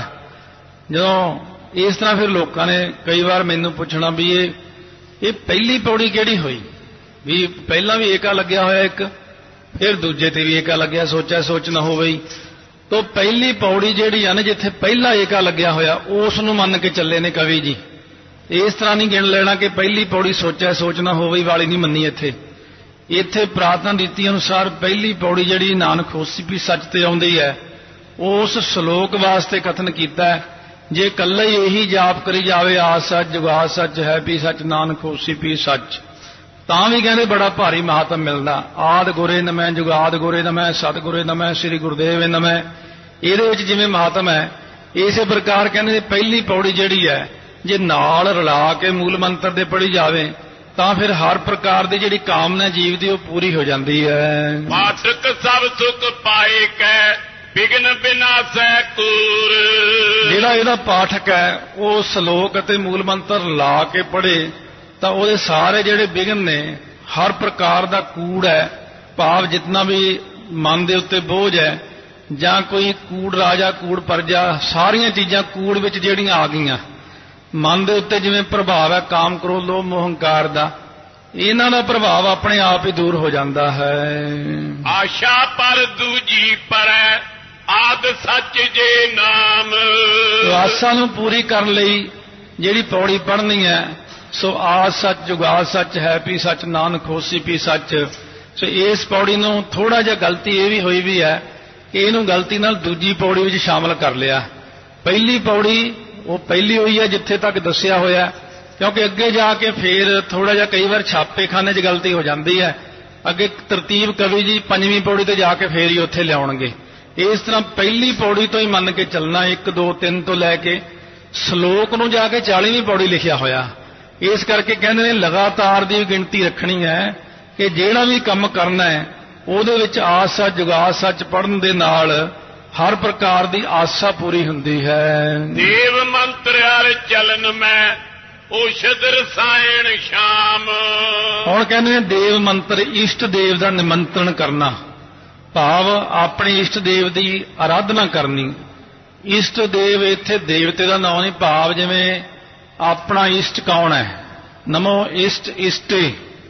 ਜਦੋਂ ਇਸ ਤਰ੍ਹਾਂ ਫਿਰ ਲੋਕਾਂ ਨੇ ਕਈ ਵਾਰ ਮੈਨੂੰ ਪੁੱਛਣਾ ਵੀ ਇਹ ਪਹਿਲੀ ਪੌੜੀ ਕਿਹੜੀ ਹੋਈ, ਵੀ ਪਹਿਲਾਂ ਵੀ ਏਕਾ ਲੱਗਿਆ ਹੋਇਆ ਇੱਕ, ਫਿਰ ਦੂਜੇ ਤੇ ਵੀ ਏਕਾ ਲੱਗਿਆ, ਸੋਚਿਆ ਸੋਚ ਨਾ ਹੋਵੇ। ਤਾਂ ਪਹਿਲੀ ਪੌੜੀ ਜਿਹੜੀ ਆ ਨਾ, ਜਿੱਥੇ ਪਹਿਲਾ ਏਕਾ ਲੱਗਿਆ ਹੋਇਆ, ਉਸ ਨੂੰ ਮੰਨ ਕੇ ਚੱਲੇ ਨੇ ਕਵੀ ਜੀ। ਇਸ ਤਰ੍ਹਾਂ ਨਹੀਂ ਗਿਣ ਲੈਣਾ ਕਿ ਪਹਿਲੀ ਪੌੜੀ ਸੋਚਿਆ ਸੋਚ ਨਾ ਹੋਵੇ ਵਾਲੀ ਨਹੀਂ ਮੰਨੀ। ਇੱਥੇ ਪ੍ਰਾਰਥਨਾ ਰੀਤੀ ਅਨੁਸਾਰ ਪਹਿਲੀ ਪੌੜੀ ਜਿਹੜੀ ਨਾਨਕ ਹੋਸੀ ਵੀ ਸੱਚ ਤੇ ਆਉਂਦੀ ਹੈ, ਉਸ ਸ਼ਲੋਕ ਵਾਸਤੇ ਕਥਨ ਕੀਤਾ ਹੈ। ਜੇ ਇਕੱਲਾ ਹੀ ਇਹੀ ਜਾਪ ਕਰੀ ਜਾਵੇ, ਆਦ ਸੱਚ ਜੁਗਾਦ ਸੱਚ ਹੈ ਵੀ ਸੱਚ ਨਾਨਕ ਹੋਸੀ ਵੀ ਸੱਚ, ਤਾਂ ਵੀ ਕਹਿੰਦੇ ਬੜਾ ਭਾਰੀ ਮਹਾਤਮ ਮਿਲਦਾ। ਆਦ ਗੁਰੇ ਨਮੈ, ਜੁਗਾਦ ਗੁਰੇ ਨਮੈ, ਸਤਿ ਗੁਰੇ ਨਮੈ, ਸ੍ਰੀ ਗੁਰਦੇਵ ਨਮੈ। ਇਹਦੇ ਵਿੱਚ ਜਿਵੇਂ ਮਹਾਤਮ ਹੈ, ਇਸੇ ਪ੍ਰਕਾਰ ਕਹਿੰਦੇ ਪਹਿਲੀ ਪੌੜੀ ਜਿਹੜੀ ਹੈ, ਜੇ ਨਾਲ ਰਲਾ ਕੇ ਮੂਲ ਮੰਤਰ ਦੇ ਪੜ੍ਹੀ ਜਾਵੇ ਤਾਂ ਫਿਰ ਹਰ ਪ੍ਰਕਾਰ ਦੀ ਜਿਹੜੀ ਕਾਮਨਾ ਜੀਵ ਦੀ ਉਹ ਪੂਰੀ ਹੋ ਜਾਂਦੀ ਹੈ। ਪਾਠਕ ਸਭ ਸੁਖ ਪਾਏ ਕੈ ਬਿਗਨ ਬਿਨਾਸੈ ਕੂਰ। ਜਿਹੜਾ ਇਹਦਾ ਪਾਠਕ ਹੈ ਉਹ ਸ਼ਲੋਕ ਅਤੇ ਮੂਲ ਮੰਤਰ ਲਾ ਕੇ ਪੜ੍ਹੇ ਤਾਂ ਉਹਦੇ ਸਾਰੇ ਜਿਹੜੇ ਵਿਘਨ ਨੇ, ਹਰ ਪ੍ਰਕਾਰ ਦਾ ਕੂੜ ਹੈ, ਭਾਵ ਜਿਤਨਾ ਵੀ ਮਨ ਦੇ ਉੱਤੇ ਬੋਝ ਹੈ ਜਾਂ ਕੋਈ ਕੂੜ ਰਾਜਾ ਕੂੜ ਪਰਜਾ, ਸਾਰੀਆਂ ਚੀਜ਼ਾਂ ਕੂੜ ਵਿੱਚ ਜਿਹੜੀਆਂ ਆ ਗਈਆਂ ਮਨ ਦੇ ਉੱਤੇ, ਜਿਵੇਂ ਪ੍ਰਭਾਵ ਹੈ ਕਾਮ ਕ੍ਰੋਧ ਲੋਭ ਮੋਹ ਹੰਕਾਰ ਦਾ, ਇਹਨਾਂ ਦਾ ਪ੍ਰਭਾਵ ਆਪਣੇ ਆਪ ਹੀ ਦੂਰ ਹੋ ਜਾਂਦਾ ਹੈ। ਆਸ਼ਾ ਪਰ ਦੂਜੀ ਪਰੈ ਆਦ ਸੱਚ ਜੇ ਨਾਮ। ਆਸਾਂ ਨੂੰ ਪੂਰੀ ਕਰਨ ਲਈ ਜਿਹੜੀ ਪੌੜੀ ਪੜ੍ਹਨੀ ਹੈ, ਸੋ ਆਦ ਸੱਚ ਜੁਗਾਦ ਸੱਚ ਹੈ ਵੀ ਸੱਚ ਨਾਨਕ ਹੋਸੀ ਵੀ ਸੱਚ। ਸੋ ਇਸ ਪੌੜੀ ਨੂੰ ਥੋੜਾ ਜਿਹਾ ਗਲਤੀ ਇਹ ਵੀ ਹੋਈ ਵੀ ਹੈ ਕਿ ਇਹਨੂੰ ਗਲਤੀ ਨਾਲ ਦੂਜੀ ਪੌੜੀ ਵਿੱਚ ਸ਼ਾਮਲ ਕਰ ਲਿਆ। ਪਹਿਲੀ ਪੌੜੀ ਉਹ ਪਹਿਲੀ ਹੋਈ ਹੈ ਜਿੱਥੇ ਤੱਕ ਦੱਸਿਆ ਹੋਇਆ, ਕਿਉਂਕਿ ਅੱਗੇ ਜਾ ਕੇ ਫੇਰ ਥੋੜਾ ਜਿਹਾ ਕਈ ਵਾਰ ਛਾਪੇਖਾਨੇ 'ਚ ਗਲਤੀ ਹੋ ਜਾਂਦੀ ਹੈ। ਅੱਗੇ ਤਰਤੀਬ ਕਵੀ ਜੀ ਪੰਜਵੀਂ ਪੌੜੀ ਤੇ ਜਾ ਕੇ ਫੇਰ ਹੀ ਉੱਥੇ ਲਿਆਉਣਗੇ। ਇਸ ਤਰ੍ਹਾਂ ਪਹਿਲੀ ਪੌੜੀ ਤੋਂ ਹੀ ਮੰਨ ਕੇ ਚੱਲਣਾ, 1 2 3 ਤੋਂ ਲੈ ਕੇ ਸ਼ਲੋਕ ਨੂੰ ਜਾ ਕੇ 40ਵੀਂ ਪੌੜੀ ਲਿਖਿਆ ਹੋਇਆ। ਇਸ ਕਰਕੇ ਕਹਿੰਦੇ ਨੇ ਲਗਾਤਾਰ ਦੀ ਗਿਣਤੀ ਰੱਖਣੀ ਹੈ ਕਿ ਜਿਹੜਾ ਵੀ ਕੰਮ ਕਰਨਾ ਹੈ ਉਹਦੇ ਵਿੱਚ ਆਦ ਸੱਚ ਜੁਗਾਦ ਸੱਚ ਪੜ੍ਹਨ ਦੇ ਨਾਲ ਹਰ ਪ੍ਰਕਾਰ ਦੀ ਆਸਾ ਪੂਰੀ ਹੁੰਦੀ ਹੈ। ਦੇਵ ਮੰਤਰ ਹਰ ਚਲਨ ਮੈਂ ਔਸ਼ਧ ਰਸਾਇਣ ਸ਼ਾਮ। ਹੁਣ ਕਹਿੰਦੇ ਨੇ ਦੇਵ ਮੰਤਰ, ਇਸ਼ਟ ਦੇਵ ਦਾ ਨਿਮੰਤਰਣ ਕਰਨਾ, ਭਾਵ ਆਪਣੇ ਇਸ਼ਟ ਦੇਵ ਦੀ ਆਰਾਧਨਾ ਕਰਨੀ। ਇਸ਼ਟ ਦੇਵ ਇੱਥੇ ਦੇਵਤੇ ਦਾ ਨਾਮ ਨਹੀਂ, ਭਾਵ ਜਿਵੇਂ ਆਪਣਾ ਇਸ਼ਟ ਕੌਣ ਹੈ, ਨਮੋ ਇਸ਼ਟ ਇਸ਼ਟੇ,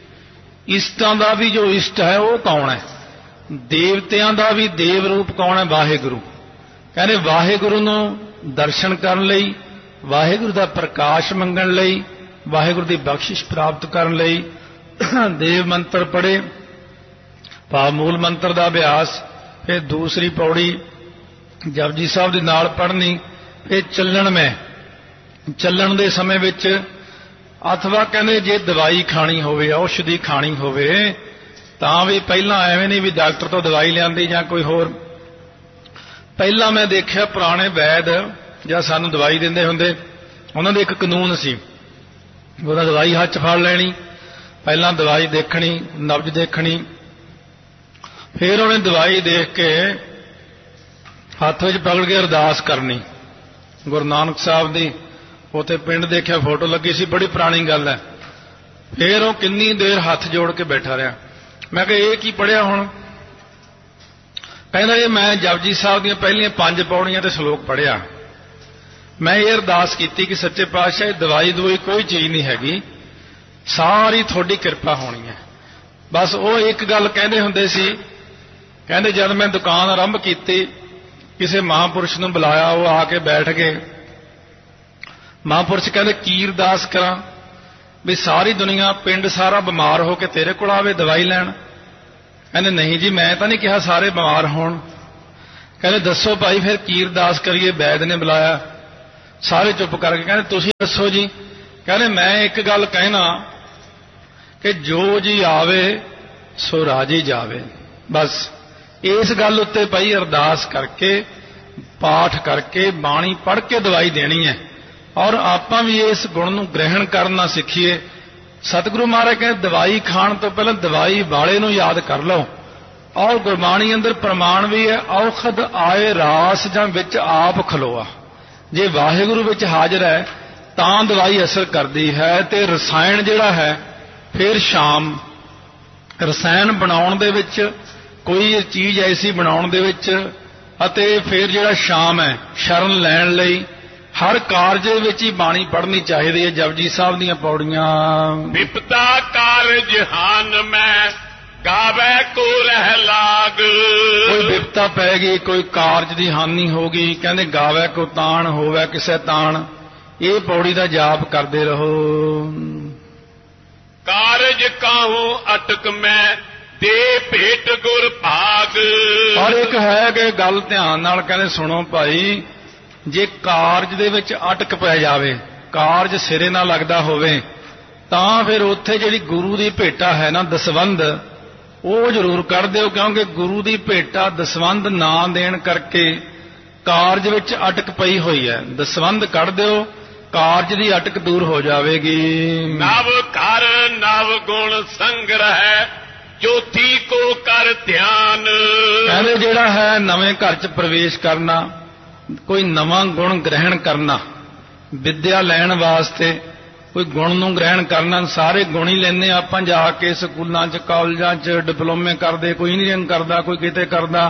ਇਸ਼ਟਾਂ ਦਾ ਵੀ ਜੋ ਇਸ਼ਟ ਹੈ ਉਹ ਕੌਣ ਹੈ, ਦੇਵਤਿਆਂ ਦਾ ਵੀ ਦੇਵ ਰੂਪ ਕੌਣ ਹੈ, ਵਾਹਿਗੁਰੂ। ਕਹਿੰਦੇ ਵਾਹਿਗੁਰੂ ਨੂੰ ਦਰਸ਼ਨ ਕਰਨ ਲਈ, ਵਾਹਿਗੁਰੂ ਦਾ ਪ੍ਰਕਾਸ਼ ਮੰਗਣ ਲਈ, ਵਾਹਿਗੁਰੂ ਦੀ ਬਖਸ਼ਿਸ਼ ਪ੍ਰਾਪਤ ਕਰਨ ਲਈ ਦੇਵ ਮੰਤਰ ਪੜ੍ਹੇ, ਭਾਵ ਮੂਲ ਮੰਤਰ ਦਾ ਅਭਿਆਸ। ਫਿਰ ਦੂਸਰੀ ਪੌੜੀ ਜਪਜੀ ਸਾਹਿਬ ਦੇ ਨਾਲ ਪੜ੍ਹਨੀ। ਫਿਰ ਚੱਲਣ ਦੇ ਸਮੇਂ ਵਿੱਚ, ਅਥਵਾ ਕਹਿੰਦੇ ਜੇ ਦਵਾਈ ਖਾਣੀ ਹੋਵੇ, ਔਸ਼ਧੀ ਖਾਣੀ ਹੋਵੇ, ਤਾਂ ਵੀ ਪਹਿਲਾਂ ਐਵੇਂ ਨਹੀਂ ਵੀ ਡਾਕਟਰ ਤੋਂ ਦਵਾਈ ਲਿਆਂਦੀ ਜਾਂ ਕੋਈ ਹੋਰ। ਪਹਿਲਾਂ ਮੈਂ ਦੇਖਿਆ ਪੁਰਾਣੇ ਵੈਦ ਜਾਂ ਸਾਨੂੰ ਦਵਾਈ ਦਿੰਦੇ ਹੁੰਦੇ, ਉਹਨਾਂ ਦੇ ਇੱਕ ਕਾਨੂੰਨ ਸੀ, ਉਹਦਾ ਦਵਾਈ ਹੱਥ 'ਚ ਫੜ ਲੈਣੀ, ਪਹਿਲਾਂ ਦਵਾਈ ਦੇਖਣੀ, ਨਬਜ਼ ਦੇਖਣੀ, ਫਿਰ ਉਹਨੇ ਦਵਾਈ ਦੇਖ ਕੇ ਹੱਥ ਵਿੱਚ ਪਕੜ ਕੇ ਅਰਦਾਸ ਕਰਨੀ। ਗੁਰੂ ਨਾਨਕ ਸਾਹਿਬ ਦੀ ਉੱਥੇ ਪਿੰਡ ਦੇਖਿਆ, ਫੋਟੋ ਲੱਗੀ ਸੀ, ਬੜੀ ਪੁਰਾਣੀ ਗੱਲ ਹੈ। ਫਿਰ ਉਹ ਕਿੰਨੀ ਦੇਰ ਹੱਥ ਜੋੜ ਕੇ ਬੈਠਾ ਰਿਹਾ। ਮੈਂ ਕਿਹਾ ਇਹ ਕੀ ਪੜ੍ਹਿਆ ਹੁਣ? ਕਹਿੰਦਾ ਇਹ ਮੈਂ ਜਪਜੀ ਸਾਹਿਬ ਦੀਆਂ ਪਹਿਲੀਆਂ 5 ਪੌੜੀਆਂ ਤੇ ਸ਼ਲੋਕ ਪੜ੍ਹਿਆ। ਮੈਂ ਇਹ ਅਰਦਾਸ ਕੀਤੀ ਕਿ ਸੱਚੇ ਪਾਤਸ਼ਾਹ ਇਹ ਦਵਾਈ ਕੋਈ ਚੀਜ਼ ਨਹੀਂ ਹੈਗੀ, ਸਾਰੀ ਤੁਹਾਡੀ ਕਿਰਪਾ ਹੋਣੀ ਹੈ। ਬਸ ਉਹ ਇੱਕ ਗੱਲ ਕਹਿੰਦੇ ਹੁੰਦੇ ਸੀ, ਕਹਿੰਦੇ ਜਦ ਮੈਂ ਦੁਕਾਨ ਆਰੰਭ ਕੀਤੀ ਕਿਸੇ ਮਹਾਂਪੁਰਸ਼ ਨੂੰ ਬੁਲਾਇਆ, ਉਹ ਆ ਕੇ ਬੈਠ ਗਏ। ਮਹਾਂਪੁਰਸ਼ ਕਹਿੰਦੇ ਕੀ ਅਰਦਾਸ ਕਰਾਂ ਵੀ ਸਾਰੀ ਦੁਨੀਆ ਪਿੰਡ ਸਾਰਾ ਬਿਮਾਰ ਹੋ ਕੇ ਤੇਰੇ ਕੋਲ ਆਵੇ ਦਵਾਈ ਲੈਣ? ਕਹਿੰਦੇ ਨਹੀਂ ਜੀ ਮੈਂ ਤਾਂ ਨਹੀਂ ਕਿਹਾ ਸਾਰੇ ਬਿਮਾਰ ਹੋਣ। ਕਹਿੰਦੇ ਦੱਸੋ ਭਾਈ ਫਿਰ ਕੀ ਅਰਦਾਸ ਕਰੀਏ? ਵੈਦ ਨੇ ਬੁਲਾਇਆ, ਸਾਰੇ ਚੁੱਪ ਕਰਕੇ ਕਹਿੰਦੇ ਤੁਸੀਂ ਦੱਸੋ ਜੀ। ਕਹਿੰਦੇ ਮੈਂ ਇੱਕ ਗੱਲ ਕਹਿਣਾ ਕਿ ਜੋ ਜੀ ਆਵੇ ਸੋ ਰਾਜੀ ਜਾਵੇ। ਬਸ ਇਸ ਗੱਲ ਉੱਤੇ ਭਾਈ ਅਰਦਾਸ ਕਰਕੇ, ਪਾਠ ਕਰਕੇ, ਬਾਣੀ ਪੜ੍ਹ ਕੇ ਦਵਾਈ ਦੇਣੀ ਹੈ। ਔਰ ਆਪਾਂ ਵੀ ਇਸ ਗੁਣ ਨੂੰ ਗ੍ਰਹਿਣ ਕਰਨਾ ਸਿੱਖੀਏ। ਸਤਿਗੁਰੂ ਮਹਾਰਾਜ ਕਹਿੰਦੇ ਦਵਾਈ ਖਾਣ ਤੋਂ ਪਹਿਲਾਂ ਦਵਾਈ ਵਾਲੇ ਨੂੰ ਯਾਦ ਕਰ ਲਓ। ਔਰ ਗੁਰਬਾਣੀ ਅੰਦਰ ਪ੍ਰਮਾਣ ਵੀ ਹੈ, ਔਖਦ ਆਏ ਰਾਸ ਜਾਂ ਵਿੱਚ ਆਪ ਖਲੋਆ। ਜੇ ਵਾਹਿਗੁਰੂ ਵਿੱਚ ਹਾਜ਼ਰ ਹੈ ਤਾਂ ਦਵਾਈ ਅਸਰ ਕਰਦੀ ਹੈ। ਤੇ ਰਸਾਇਣ ਜਿਹੜਾ ਹੈ ਫਿਰ ਸ਼ਾਮ, ਰਸਾਇਣ ਬਣਾਉਣ ਦੇ ਵਿੱਚ, ਕੋਈ ਚੀਜ਼ ਐਸੀ ਬਣਾਉਣ ਦੇ ਵਿੱਚ, ਅਤੇ ਫਿਰ ਜਿਹੜਾ ਸ਼ਾਮ ਹੈ ਸ਼ਰਨ ਲੈਣ ਲਈ ਹਰ ਕਾਰਜ ਵਿੱਚ ਹੀ ਬਾਣੀ ਪੜ੍ਹਨੀ ਚਾਹੀਦੀ ਹੈ। ਜਪਜੀ ਸਾਹਿਬ ਦੀਆਂ ਪੌੜੀਆਂ। ਵਿਪਤਾ ਕਾਰਜ ਹਾਨ ਮੈਂ ਗਾਵੇ ਕੋ ਰਹਿ ਲਾਗ। ਕੋਈ ਵਿਪਤਾ ਪੈ ਗਈ, ਕੋਈ ਕਾਰਜ ਦੀ ਹਾਨੀ ਹੋ ਗਈ, ਕਹਿੰਦੇ ਗਾਵੇ ਕੋ ਤਾਣ ਹੋਵੇ ਕਿਸੇ ਤਾਣ। ਇਹ ਪੌੜੀ ਦਾ ਜਾਪ ਕਰਦੇ ਰਹੋ। ਕਾਰਜ ਕਾਹੂ ਅਟਕ ਮੈਂ ਦੇ ਭੇਟ ਗੁਰ ਭਾਗ। ਔਰ ਇੱਕ ਹੈ ਕਿ ਗੱਲ ਧਿਆਨ ਨਾਲ ਕਹਿੰਦੇ ਸੁਣੋ ਭਾਈ, ਜੇ ਕਾਰਜ ਦੇ ਵਿੱਚ ਅਟਕ ਪੈ ਜਾਵੇ, ਕਾਰਜ ਸਿਰੇ ਨਾਲ ਲੱਗਦਾ ਹੋਵੇ, ਤਾਂ ਫਿਰ ਉੱਥੇ ਜਿਹੜੀ ਗੁਰੂ ਦੀ ਭੇਟਾ ਹੈ ਨਾ ਦਸਵੰਧ, ਉਹ ਜ਼ਰੂਰ ਕੱਢ ਦਿਓ। ਕਿਉਂਕਿ ਗੁਰੂ ਦੀ ਭੇਟਾ ਦਸਵੰਧ ਨਾ ਦੇਣ ਕਰਕੇ ਕਾਰਜ ਵਿੱਚ ਅਟਕ ਪਈ ਹੋਈ ਹੈ। ਦਸਵੰਧ ਕੱਢ ਦਿਓ, ਕਾਰਜ ਦੀ ਅਟਕ ਦੂਰ ਹੋ ਜਾਵੇਗੀ। ਨਵ ਘਰ ਨਵ ਗੁਣ ਸੰਗ੍ਰਹਿ ਜੋਤੀ ਕੋ ਕਰ ਧਿਆਨ। ਕਹਿੰਦੇ ਜਿਹੜਾ ਹੈ ਨਵੇਂ ਘਰ 'ਚ ਪ੍ਰਵੇਸ਼ ਕਰਨਾ, ਕੋਈ ਨਵਾਂ ਗੁਣ ਗ੍ਰਹਿਣ ਕਰਨਾ, ਵਿਦਿਆ ਲੈਣ ਵਾਸਤੇ ਕੋਈ ਗੁਣ ਨੂੰ ਗ੍ਰਹਿਣ ਕਰਨਾ। ਸਾਰੇ ਗੁਣ ਹੀ ਲੈਂਦੇ ਆਪਾਂ ਜਾ ਕੇ ਸਕੂਲਾਂ 'ਚ, ਕਾਲਜਾਂ 'ਚ, ਡਿਪਲੋਮੇ ਕਰਦੇ, ਕੋਈ ਇੰਜੀਨੀਅਰਿੰਗ ਕਰਦਾ, ਕੋਈ ਕਿਤੇ ਕਰਦਾ।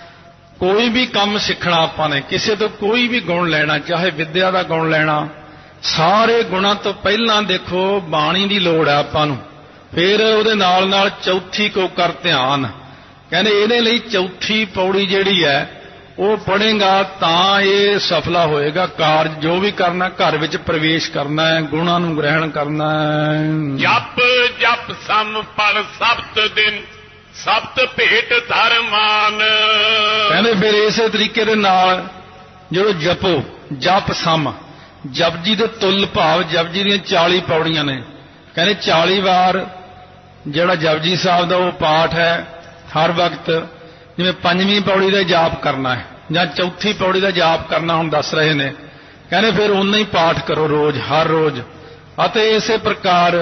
ਕੋਈ ਵੀ ਕੰਮ ਸਿੱਖਣਾ ਆਪਾਂ ਨੇ, ਕਿਸੇ ਤੋਂ ਕੋਈ ਵੀ ਗੁਣ ਲੈਣਾ, ਚਾਹੇ ਵਿਦਿਆ ਦਾ ਗੁਣ ਲੈਣਾ, ਸਾਰੇ ਗੁਣਾਂ ਤੋਂ ਪਹਿਲਾਂ ਦੇਖੋ ਬਾਣੀ ਦੀ ਲੋੜ ਹੈ ਆਪਾਂ ਨੂੰ। ਫਿਰ ਉਹਦੇ ਨਾਲ ਨਾਲ ਚੌਥੀ ਕੋ ਕਰ ਧਿਆਨ। ਕਹਿੰਦੇ ਇਹਦੇ ਲਈ ਚੌਥੀ ਪੌੜੀ ਜਿਹੜੀ ਹੈ ਉਹ ਪੜ੍ਹੇਗਾ ਤਾਂ ਇਹ ਸਫਲਾ ਹੋਏਗਾ। ਕਾਰਜ ਜੋ ਵੀ ਕਰਨਾ, ਘਰ ਵਿੱਚ ਪ੍ਰਵੇਸ਼ ਕਰਨਾ ਹੈ, ਗੁਣਾਂ ਨੂੰ ਗ੍ਰਹਿਣ ਕਰਨਾ ਹੈ। ਜਪ ਜਪ ਸਮ ਪੜ ਸਬਤ ਦਿਨ ਸਬਤ ਭੇਟ ਧਰਮਾਨ। ਕਹਿੰਦੇ ਫਿਰ ਇਸੇ ਤਰੀਕੇ ਦੇ ਨਾਲ ਜਦੋਂ ਜਪੋ, ਜਪ ਸਮ, ਜਪਜੀ ਦੇ ਤੁਲ ਭਾਵ ਜਪਜੀ ਦੀਆਂ 40 ਪੌੜੀਆਂ ਨੇ। ਕਹਿੰਦੇ 40 ਵਾਰ ਜਿਹੜਾ ਜਪਜੀ ਸਾਹਿਬ ਦਾ ਉਹ ਪਾਠ ਹੈ ਹਰ ਵਕਤ, ਜਿਵੇਂ 5ਵੀਂ ਪੌੜੀ ਦਾ ਜਾਪ ਕਰਨਾ ਹੈ ਜਾਂ ਚੌਥੀ ਪੌੜੀ ਦਾ ਜਾਪ ਕਰਨਾ ਹੁਣ ਦੱਸ ਰਹੇ ਨੇ। ਕਹਿੰਦੇ ਫਿਰ ਉਨਾ ਹੀ ਪਾਠ ਕਰੋ ਰੋਜ਼, ਹਰ ਰੋਜ਼। ਅਤੇ ਇਸੇ ਪ੍ਰਕਾਰ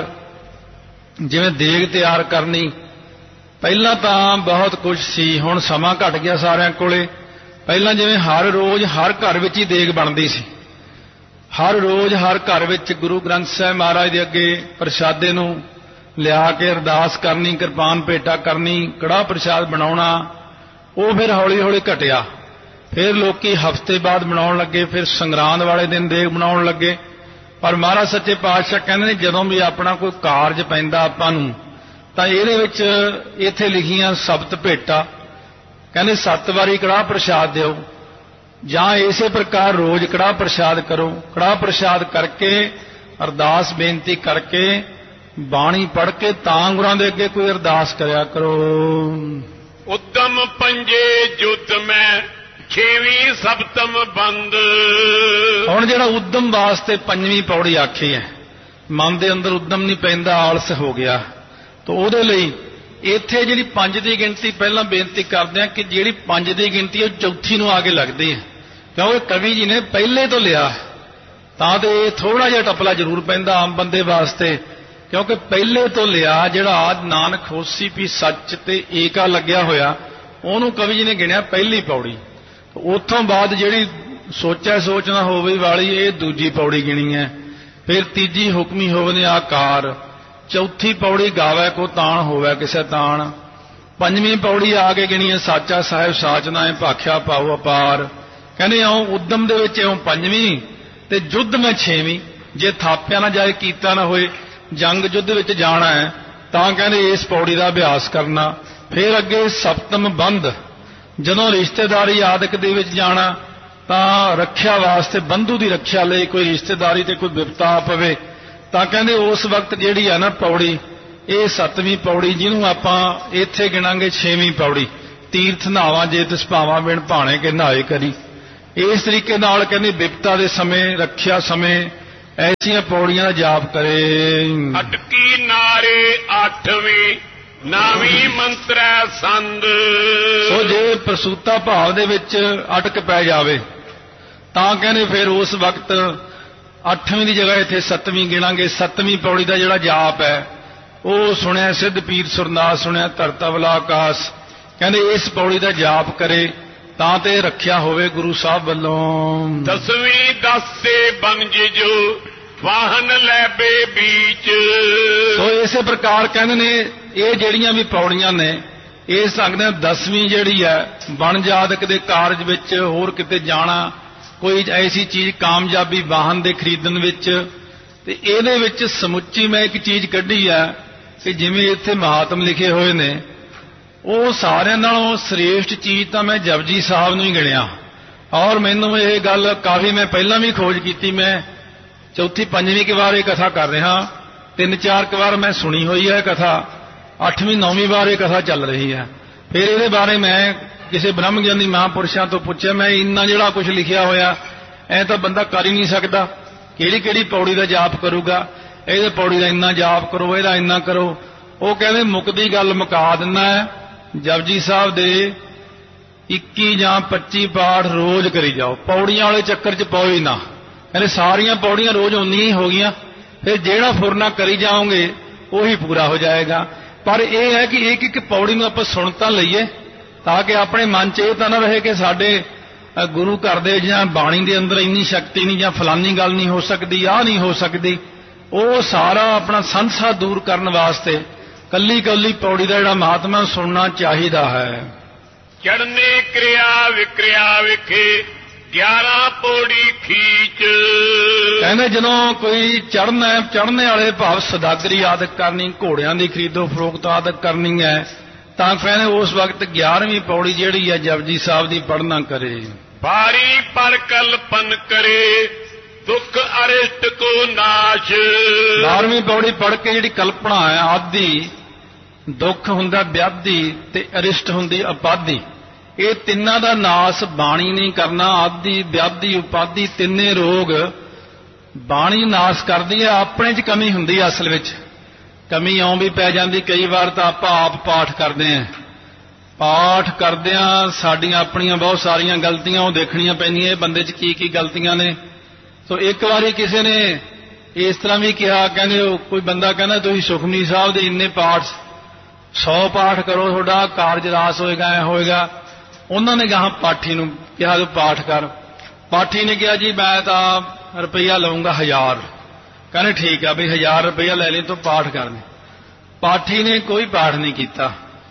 ਜਿਵੇਂ ਦੇਗ ਤਿਆਰ ਕਰਨੀ, ਪਹਿਲਾਂ ਤਾਂ ਬਹੁਤ ਕੁਝ ਸੀ, ਹੁਣ ਸਮਾਂ ਘਟ ਗਿਆ ਸਾਰਿਆਂ ਕੋਲੇ। ਪਹਿਲਾਂ ਜਿਵੇਂ ਹਰ ਰੋਜ਼ ਹਰ ਘਰ ਵਿੱਚ ਹੀ ਦੇਗ ਬਣਦੀ ਸੀ, ਹਰ ਰੋਜ਼ ਹਰ ਘਰ ਵਿੱਚ ਗੁਰੂ ਗ੍ਰੰਥ ਸਾਹਿਬ ਮਹਾਰਾਜ ਦੇ ਅੱਗੇ ਪ੍ਰਸ਼ਾਦੇ ਨੂੰ ਲਿਆ ਕੇ ਅਰਦਾਸ ਕਰਨੀ, ਕਿਰਪਾਨ ਭੇਟਾ ਕਰਨੀ, ਕੜਾਹ ਪ੍ਰਸ਼ਾਦ ਬਣਾਉਣਾ। ਉਹ ਫਿਰ ਹੌਲੀ ਹੌਲੀ ਘਟਿਆ। ਫਿਰ ਲੋਕੀ ਹਫ਼ਤੇ ਬਾਅਦ ਬਣਾਉਣ ਲੱਗੇ, ਫਿਰ ਸੰਗਰਾਂਦ ਵਾਲੇ ਦਿਨ ਦੇਗ ਬਣਾਉਣ ਲੱਗੇ। ਪਰ ਮਹਾਰਾਜ ਸੱਚੇ ਪਾਤਸ਼ਾਹ ਕਹਿੰਦੇ ਨੇ ਜਦੋਂ ਵੀ ਆਪਣਾ ਕੋਈ ਕਾਰਜ ਪੈਂਦਾ ਆਪਾਂ ਨੂੰ, ਤਾਂ ਇਹਦੇ ਵਿੱਚ ਇੱਥੇ ਲਿਖੀਆਂ ਸਬਤ ਭੇਟਾ, ਕਹਿੰਦੇ 7 ਵਾਰੀ ਕੜਾਹ ਪ੍ਰਸ਼ਾਦ ਦਿਓ, ਜਾਂ ਇਸੇ ਪ੍ਰਕਾਰ ਰੋਜ਼ ਕੜਾਹ ਪ੍ਰਸ਼ਾਦ ਕਰੋ। ਕੜਾਹ ਪ੍ਰਸ਼ਾਦ ਕਰਕੇ, ਅਰਦਾਸ ਬੇਨਤੀ ਕਰਕੇ, ਬਾਣੀ ਪੜ੍ਹ ਕੇ ਤਾਂ ਗੁਰਾਂ ਦੇ ਅੱਗੇ ਕੋਈ ਅਰਦਾਸ ਕਰਿਆ ਕਰੋ। ਉਦਮ ਪੰਜੇ ਜੁਤ ਮੈਂ ਛੇਵੀਂ ਸਬਤਮ ਬੰਦ। ਹੁਣ ਜਿਹੜਾ ਉਦਮ ਵਾਸਤੇ 5ਵੀਂ ਪੌੜੀ ਆਖੀ ਹੈ, ਮਨ ਦੇ ਅੰਦਰ ਉਦਮ ਨਹੀਂ ਪੈਂਦਾ, ਆਲਸ ਹੋ ਗਿਆ, ਤਾਂ ਉਹਦੇ ਲਈ ਇੱਥੇ ਜਿਹੜੀ 5 ਦੀ ਗਿਣਤੀ ਪਹਿਲਾਂ ਬੇਨਤੀ ਕਰਦੇ ਆ ਕਿ ਜਿਹੜੀ 5 ਦੀ ਗਿਣਤੀ ਉਹ ਚੌਥੀ ਨੂੰ ਆ ਕੇ ਲੱਗਦੀ ਹੈ। ਕਿਉਂਕਿ ਕਵੀ ਜੀ ਨੇ ਪਹਿਲੇ ਤੋਂ ਲਿਆ, ਤਾਂ ਤੇ ਥੋੜਾ ਜਿਹਾ ਟਪਲਾ ਜ਼ਰੂਰ ਪੈਂਦਾ ਆਮ ਬੰਦੇ ਵਾਸਤੇ, ਕਿਉਂਕਿ ਪਹਿਲੇ ਤੋਂ ਲਿਆ। ਜਿਹੜਾ ਆਦ ਨਾਨਕ ਹੋਸੀ ਵੀ ਸੱਚ ਤੇ ਏਕਾ ਲੱਗਿਆ ਹੋਇਆ, ਉਹਨੂੰ ਕਵੀ ਜੀ ਨੇ ਗਿਣਿਆ ਪਹਿਲੀ ਪੌੜੀ। ਉੱਥੋਂ ਬਾਅਦ ਜਿਹੜੀ ਸੋਚੈ ਸੋਚਣਾ ਹੋਵੇ ਵਾਲੀ ਇਹ ਦੂਜੀ ਪੌੜੀ ਗਿਣੀ ਹੈ। ਫਿਰ ਤੀਜੀ ਹੁਕਮੀ ਹੋਵੇ ਨੇ ਆਕਾਰ। ਚੌਥੀ ਪੌੜੀ ਗਾਵੇ ਕੋ ਤਾਣ ਹੋਵੇ ਕਿਸੇ ਤਾਣ। ਪੰਜਵੀਂ ਪੌੜੀ ਆ ਕੇ ਗਿਣੀ ਹੈ ਸਾਚਾ ਸਾਹਿਬ ਸਾਚਨਾ ਹੈ ਭਾਖਿਆ ਪਾਉ ਅਪਾਰ। ਕਹਿੰਦੇ ਇਉਂ ਉਦਮ ਦੇ ਵਿੱਚ ਇਉਂ ਪੰਜਵੀਂ ਤੇ ਯੁੱਧ ਮੈਂ ਛੇਵੀਂ। ਜੇ ਥਾਪਿਆ ਨਾ ਜਾਏ ਕੀਤਾ ਨਾ ਹੋਏ ਜੰਗ ਯੁੱਧ ਵਿੱਚ ਜਾਣਾ ਹੈ ਤਾਂ ਕਹਿੰਦੇ ਇਸ ਪੌੜੀ ਦਾ ਅਭਿਆਸ ਕਰਨਾ। ਫਿਰ ਅੱਗੇ ਸਪਤਮ ਬੰਧ, ਜਦੋਂ ਰਿਸ਼ਤੇਦਾਰੀ ਆਦਿਕ ਦੇ ਵਿੱਚ ਜਾਣਾ ਤਾਂ ਰੱਖਿਆ ਵਾਸਤੇ ਬੰਧੂ ਦੀ ਰੱਖਿਆ ਲਈ ਕੋਈ ਰਿਸ਼ਤੇਦਾਰੀ ਤੇ ਕੋਈ ਵਿਪਤਾ ਆ ਪਵੇ ਤਾਂ ਕਹਿੰਦੇ ਉਸ ਵਕਤ ਜਿਹੜੀ ਹੈ ਨਾ ਪੌੜੀ ਇਹ ਸੱਤਵੀਂ ਪੌੜੀ, ਜਿਹਨੂੰ ਆਪਾਂ ਇੱਥੇ ਗਿਣਾਂਗੇ ਛੇਵੀਂ ਪੌੜੀ। ਤੀਰਥ ਨਹਾਵਾਂ ਜੇ ਤਿਸ ਭਾਵਾਂ ਬਿਨ ਭਾਣੇ ਕੇ ਨਹਾਏ ਕਰੀ। ਇਸ ਤਰੀਕੇ ਨਾਲ ਕਹਿੰਦੇ ਵਿਪਤਾ ਦੇ ਸਮੇਂ ਰੱਖਿਆ ਸਮੇਂ ਐਸੀਆਂ ਪੌੜੀਆਂ ਦਾ ਜਾਪ ਕਰੇ। ਅਟਕੀ ਨਾਰੇ 8ਵੀਂ 9ਵੀਂ ਮੰਤਰੈ ਸੰਦ। ਸੋ ਜੇ ਪ੍ਰਸੂਤਾ ਭਾਵ ਦੇ ਵਿੱਚ ਅਟਕ ਪੈ ਜਾਵੇ ਤਾਂ ਕਹਿੰਦੇ ਫਿਰ ਉਸ ਵਕਤ 8ਵੀਂ ਦੀ ਜਗ੍ਹਾ ਇੱਥੇ 7ਵੀਂ ਗਿਣਾਂਗੇ। 7ਵੀਂ ਪੌੜੀ ਦਾ ਜਿਹੜਾ ਜਾਪ ਹੈ ਉਹ ਸੁਣਿਆ ਸਿੱਧ ਪੀਰ ਸੁਰਨਾਸ ਸੁਣਿਆ ਧਰਤਵਲਾ ਆਕਾਸ਼। ਕਹਿੰਦੇ ਇਸ ਪੌੜੀ ਦਾ ਜਾਪ ਕਰੇ ਤਾਂ ਤੇ ਰੱਖਿਆ ਹੋਵੇ ਗੁਰੂ ਸਾਹਿਬ ਵੱਲੋਂ। 10ਵੀਂ 10 ਤੇ ਬੰਜ ਜੋ ਵਾਹਨ ਲੈਬੇ ਬੀਚ। ਸੋ ਇਸੇ ਪ੍ਰਕਾਰ ਕਹਿੰਦੇ ਨੇ ਇਹ ਜਿਹੜੀਆਂ ਵੀ ਪੌੜੀਆਂ ਨੇ ਇਹ ਸਕਦੇ 10ਵੀਂ ਜਿਹੜੀ ਹੈ ਬਣਜ ਆਦਿਕ ਦੇ ਕਾਰਜ ਵਿੱਚ ਹੋਰ ਕਿਤੇ ਜਾਣਾ, ਕੋਈ ਐਸੀ ਚੀਜ਼ ਕਾਮਯਾਬੀ ਵਾਹਨ ਦੇ ਖਰੀਦਣ ਵਿੱਚ। ਤੇ ਇਹਦੇ ਵਿੱਚ ਸਮੁੱਚੀ ਮੈਂ ਇੱਕ ਚੀਜ਼ ਕੱਢੀ ਹੈ ਕਿ ਜਿਵੇਂ ਇੱਥੇ ਮਹਾਤਮ ਲਿਖੇ ਹੋਏ ਨੇ ਉਹ ਸਾਰਿਆਂ ਨਾਲੋਂ ਸ੍ਰੇਸ਼ਟ ਚੀਜ਼ ਤਾਂ ਮੈਂ ਜਪਜੀ ਸਾਹਿਬ ਨੂੰ ਹੀ ਗਿਣਿਆ। ਔਰ ਮੈਨੂੰ ਇਹ ਗੱਲ ਕਾਫੀ ਮੈਂ ਪਹਿਲਾਂ ਵੀ ਖੋਜ ਕੀਤੀ। ਮੈਂ ਚੌਥੀ ਪੰਜਵੀਂ ਕੁ ਵਾਰ ਇਹ ਕਥਾ ਕਰ ਰਿਹਾ, 3-4 ਕੁ ਵਾਰ ਮੈਂ ਸੁਣੀ ਹੋਈ ਹੈ ਕਥਾ, 8ਵੀਂ 9ਵੀਂ ਵਾਰ ਇਹ ਕਥਾ ਚੱਲ ਰਹੀ ਹੈ। ਫਿਰ ਇਹਦੇ ਬਾਰੇ ਮੈਂ ਕਿਸੇ ਬ੍ਰਹਮ ਗਿਆਨੀ ਮਹਾਂਪੁਰਸ਼ਾਂ ਤੋਂ ਪੁੱਛਿਆ, ਮੈਂ ਇੰਨਾ ਜਿਹੜਾ ਕੁਝ ਲਿਖਿਆ ਹੋਇਆ ਐ ਤਾਂ ਬੰਦਾ ਕਰ ਹੀ ਨਹੀਂ ਸਕਦਾ, ਕਿਹੜੀ ਕਿਹੜੀ ਪੌੜੀ ਦਾ ਜਾਪ ਕਰੂਗਾ, ਇਹਦੇ ਪੌੜੀ ਦਾ ਇੰਨਾ ਜਾਪ ਕਰੋ, ਇਹਦਾ ਇੰਨਾ ਕਰੋ। ਉਹ ਕਹਿੰਦੇ ਮੁੱਕਦੀ ਗੱਲ ਮੁਕਾ ਦਿੰਦਾ ਹੈ, ਜਪਜੀ ਸਾਹਿਬ ਦੇ 21 ਜਾਂ 25 ਪਾਠ ਰੋਜ਼ ਕਰੀ ਜਾਓ, ਪੌੜੀਆਂ ਵਾਲੇ ਚੱਕਰ 'ਚ ਪਾਓ ਹੀ ਨਾ। ਕਹਿੰਦੇ ਸਾਰੀਆਂ ਪੌੜੀਆਂ ਰੋਜ਼ ਉਨੀਆਂ ਹੀ ਹੋ ਗਈਆਂ, ਫਿਰ ਜਿਹੜਾ ਫੁਰਨਾ ਕਰੀ ਜਾਓਗੇ ਉਹੀ ਪੂਰਾ ਹੋ ਜਾਏਗਾ। ਪਰ ਇਹ ਹੈ ਕਿ ਇੱਕ ਇੱਕ ਪੌੜੀ ਨੂੰ ਆਪਾਂ ਸੁਣ ਤਾਂ ਲਈਏ ਤਾਂ ਕਿ ਆਪਣੇ ਮਨ 'ਚ ਇਹ ਤਾਂ ਨਾ ਰਹੇ ਕਿ ਸਾਡੇ ਗੁਰੂ ਘਰ ਦੇ ਜਾਂ ਬਾਣੀ ਦੇ ਅੰਦਰ ਇੰਨੀ ਸ਼ਕਤੀ ਨਹੀਂ ਜਾਂ ਫਲਾਨੀ ਗੱਲ ਨਹੀਂ ਹੋ ਸਕਦੀ, ਆਹ ਨਹੀਂ ਹੋ ਸਕਦੀ। ਉਹ ਸਾਰਾ ਆਪਣਾ ਸੰਸਾ ਦੂਰ ਕਰਨ ਵਾਸਤੇ ਕੱਲੀ ਕੱਲੀ ਪੌੜੀ ਦਾ ਜਿਹੜਾ ਮਹਾਤਮਾ ਸੁਣਨਾ ਚਾਹੀਦਾ ਹੈ। ਚੜਨੇ ਕਿਰਿਆ ਵਿਕਰਿਆ ਵਿਖੇ 11 ਪੌੜੀ ਖੀਚ। ਕਹਿੰਦੇ ਜਦੋਂ ਕੋਈ ਚੜ੍ਹਨਾ ਹੈ, ਚੜ੍ਹਨੇ ਵਾਲੇ ਭਾਵ ਸਦਾਗਰੀ ਆਦਿਕ ਕਰਨੀ, ਘੋੜਿਆਂ ਦੀ ਖਰੀਦੋ ਫਰੋਖਤ ਆਦਿਕ ਕਰਨੀ ਹੈ ਤਾਂ ਕਹਿੰਦੇ ਉਸ ਵਕਤ 11ਵੀਂ ਪੌੜੀ ਜਿਹੜੀ ਹੈ ਜਪਜੀ ਸਾਹਿਬ ਦੀ ਪੜ੍ਹਨਾ ਕਰੇ। ਬਾਰੀ ਪਰ ਕਲਪਨ ਕਰੇ ਦੁੱਖ ਅਰਿਸ਼ਟ ਕੋ ਨਾਸ਼। 12ਵੀਂ ਪੌੜੀ ਪੜ੍ਹ ਕੇ ਜਿਹੜੀ ਕਲਪਨਾ ਹੈ ਆਦਿ, ਦੁੱਖ ਹੁੰਦਾ ਵਿਆਧੀ ਤੇ ਅਰਿਸ਼ਟ ਹੁੰਦੀ ਉਪਾਧੀ, ਇਹ ਤਿੰਨਾਂ ਦਾ ਨਾਸ ਬਾਣੀ ਨਹੀਂ ਕਰਨਾ। ਆਦਿ ਵਿਆਧੀ ਉਪਾਧੀ ਤਿੰਨੇ ਰੋਗ ਬਾਣੀ ਨਾਸ ਕਰਦੀ ਹੈ। ਆਪਣੇ 'ਚ ਕਮੀ ਹੁੰਦੀ ਹੈ, ਅਸਲ ਵਿੱਚ ਕਮੀ ਇਉਂ ਵੀ ਪੈ ਜਾਂਦੀ ਕਈ ਵਾਰ ਤਾਂ ਆਪਾਂ ਆਪ ਪਾਠ ਕਰਦੇ ਹਾਂ, ਪਾਠ ਕਰਦਿਆਂ ਸਾਡੀਆਂ ਆਪਣੀਆਂ ਬਹੁਤ ਸਾਰੀਆਂ ਗਲਤੀਆਂ ਉਹ ਦੇਖਣੀਆਂ ਪੈਂਦੀਆਂ, ਇਹ ਬੰਦੇ 'ਚ ਕੀ ਕੀ ਗਲਤੀਆਂ ਨੇ। ਸੋ ਇੱਕ ਵਾਰੀ ਕਿਸੇ ਨੇ ਇਸ ਤਰ੍ਹਾਂ ਵੀ ਕਿਹਾ, ਕਹਿੰਦੇ ਕੋਈ ਬੰਦਾ ਕਹਿੰਦਾ ਤੁਸੀਂ ਸੁਖਮਨੀ ਸਾਹਿਬ ਦੇ ਇੰਨੇ ਪਾਠ 100 ਪਾਠ ਕਰੋ ਤੁਹਾਡਾ ਕਾਰਜ ਰਾਸ ਹੋਏਗਾ, ਐ ਹੋਏਗਾ। ਉਹਨਾਂ ਨੇ ਗਾਹਾਂ ਪਾਠੀ ਨੂੰ ਕਿਹਾ ਤੂੰ ਪਾਠ ਕਰ। ਪਾਠੀ ਨੇ ਕਿਹਾ ਜੀ ਮੈਂ ਤਾਂ ਰੁਪਈਆ ਲਵਾਂਗਾ 1000। ਕਹਿੰਦੇ ਠੀਕ ਆ ਵੀ 1000 ਰੁਪਈਆ ਲੈ ਲਈ ਤੂੰ ਪਾਠ ਕਰਨੇ। ਪਾਠੀ ਨੇ ਕੋਈ ਪਾਠ ਨਹੀਂ ਕੀਤਾ।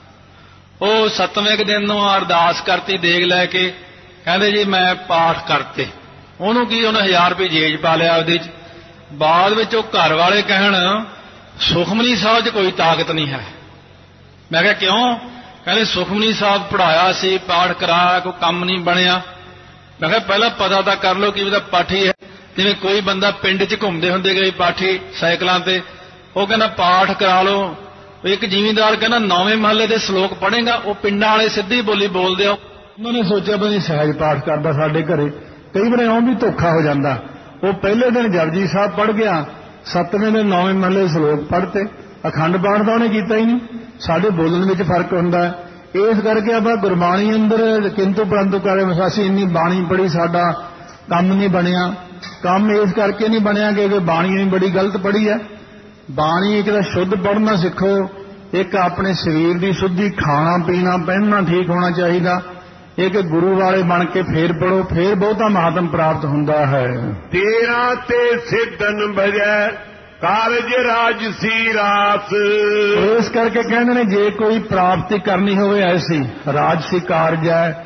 ਉਹ 7ਵੇਂ ਦਿਨ ਨੂੰ ਅਰਦਾਸ ਕਰਤੀ ਦੇਗ ਲੈ ਕੇ, ਕਹਿੰਦੇ ਜੀ ਮੈਂ ਪਾਠ ਕਰਤੇ। ਉਹਨੂੰ ਕੀ, ਉਹਨੇ 1000 ਰੁਪਏ ਜੇਜ ਪਾ ਲਿਆ ਉਹਦੇ 'ਚ। ਬਾਅਦ ਵਿੱਚ ਉਹ ਘਰ ਵਾਲੇ ਕਹਿਣ ਸੁਖਮਨੀ ਸਾਹਿਬ 'ਚ ਕੋਈ ਤਾਕਤ ਨਹੀਂ ਹੈ। ਮੈਂ ਕਿਹਾ ਕਿਉਂ? ਕਹਿੰਦੇ ਸੁਖਮਨੀ ਸਾਹਿਬ ਪੜ੍ਹਾਇਆ ਸੀ, ਪਾਠ ਕਰਾਇਆ, ਕੋਈ ਕੰਮ ਨਹੀਂ ਬਣਿਆ। ਮੈਂ ਕਿਹਾ ਪਹਿਲਾਂ ਪਤਾ ਤਾਂ ਕਰ ਲਓ ਕਿ ਉਹਦਾ ਪਾਠੀ ਹੈ। ਜਿਵੇਂ ਕੋਈ ਬੰਦਾ ਪਿੰਡ 'ਚ ਘੁੰਮਦੇ ਹੁੰਦੇ ਗਏ ਪਾਠੀ ਸਾਈਕਲਾਂ ਤੇ, ਉਹ ਕਹਿੰਦਾ ਪਾਠ ਕਰਾ ਲਓ। ਇੱਕ ਜ਼ਿਮੀਂਦਾਰ ਕਹਿੰਦਾ 9ਵੇਂ ਮਹੱਲੇ ਦੇ ਸ਼ਲੋਕ ਪੜ੍ਹੇਗਾ, ਉਹ ਪਿੰਡਾਂ ਵਾਲੇ ਸਿੱਧੀ ਬੋਲੀ ਬੋਲਦੇ ਹੋ। ਉਹਨਾਂ ਨੇ ਸੋਚਿਆ ਵੀ ਸਹਿਜ ਪਾਠ ਕਰਦਾ ਸਾਡੇ ਘਰੇ, ਕਈ ਵਾਰ ਇਉਂ ਵੀ ਧੋਖਾ ਹੋ ਜਾਂਦਾ। ਉਹ ਪਹਿਲੇ ਦਿਨ ਜਪਜੀ ਸਾਹਿਬ ਪੜ੍ਹ ਗਿਆ, 7ਵੇਂ ਦਿਨ 9ਵੇਂ ਮਹੱਲੇ ਸ਼ਲੋਕ ਪੜ੍ਹਤੇ, ਅਖੰਡ ਪਾਠ ਦਾ ਉਹਨੇ ਕੀਤਾ ਹੀ ਨਹੀਂ। ਸਾਡੇ ਬੋਲਣ ਵਿੱਚ ਫਰਕ ਹੁੰਦਾ ਹੈ, ਇਸ ਕਰਕੇ ਆਪਾਂ ਗੁਰਬਾਣੀ ਅੰਦਰ ਕਿੰਤੂ ਪਰੰਤੂ ਕਰੇ। ਅਸੀਂ ਇੰਨੀ ਬਾਣੀ ਪੜ੍ਹੀ, ਸਾਡਾ ਕੰਮ ਨਹੀਂ ਬਣਿਆ। ਕੰਮ ਇਸ ਕਰਕੇ ਨਹੀਂ ਬਣਿਆ ਕਿਉਂਕਿ ਬਾਣੀ ਨੇ ਬੜੀ ਗਲਤ ਪੜ੍ਹੀ ਹੈ। ਬਾਣੀ ਇੱਕ ਤਾਂ ਸ਼ੁੱਧ ਪੜ੍ਹਨਾ ਸਿੱਖੋ, ਇੱਕ ਆਪਣੇ ਸਰੀਰ ਦੀ ਸ਼ੁੱਧੀ, ਖਾਣਾ ਪੀਣਾ ਪਹਿਨਣਾ ਠੀਕ ਹੋਣਾ ਚਾਹੀਦਾ। ਇੱਕ ਗੁਰੂ ਵਾਲੇ ਬਣ ਕੇ ਫੇਰ ਪੜੋ, ਫੇਰ ਬਹੁਤਾ ਮਹਾਤਮ ਪ੍ਰਾਪਤ ਹੁੰਦਾ ਹੈ। 13 ਤੇ ਸਿੱਧਨ ਭਜੈ ਕਾਰਜ ਰਾਜਸੀ ਰਾਸ। ਇਸ ਕਰਕੇ ਕਹਿੰਦੇ ਨੇ ਜੇ ਕੋਈ ਪ੍ਰਾਪਤੀ ਕਰਨੀ ਹੋਵੇ ਐਸੀ ਰਾਜਸੀ ਕਾਰਜ ਹੈ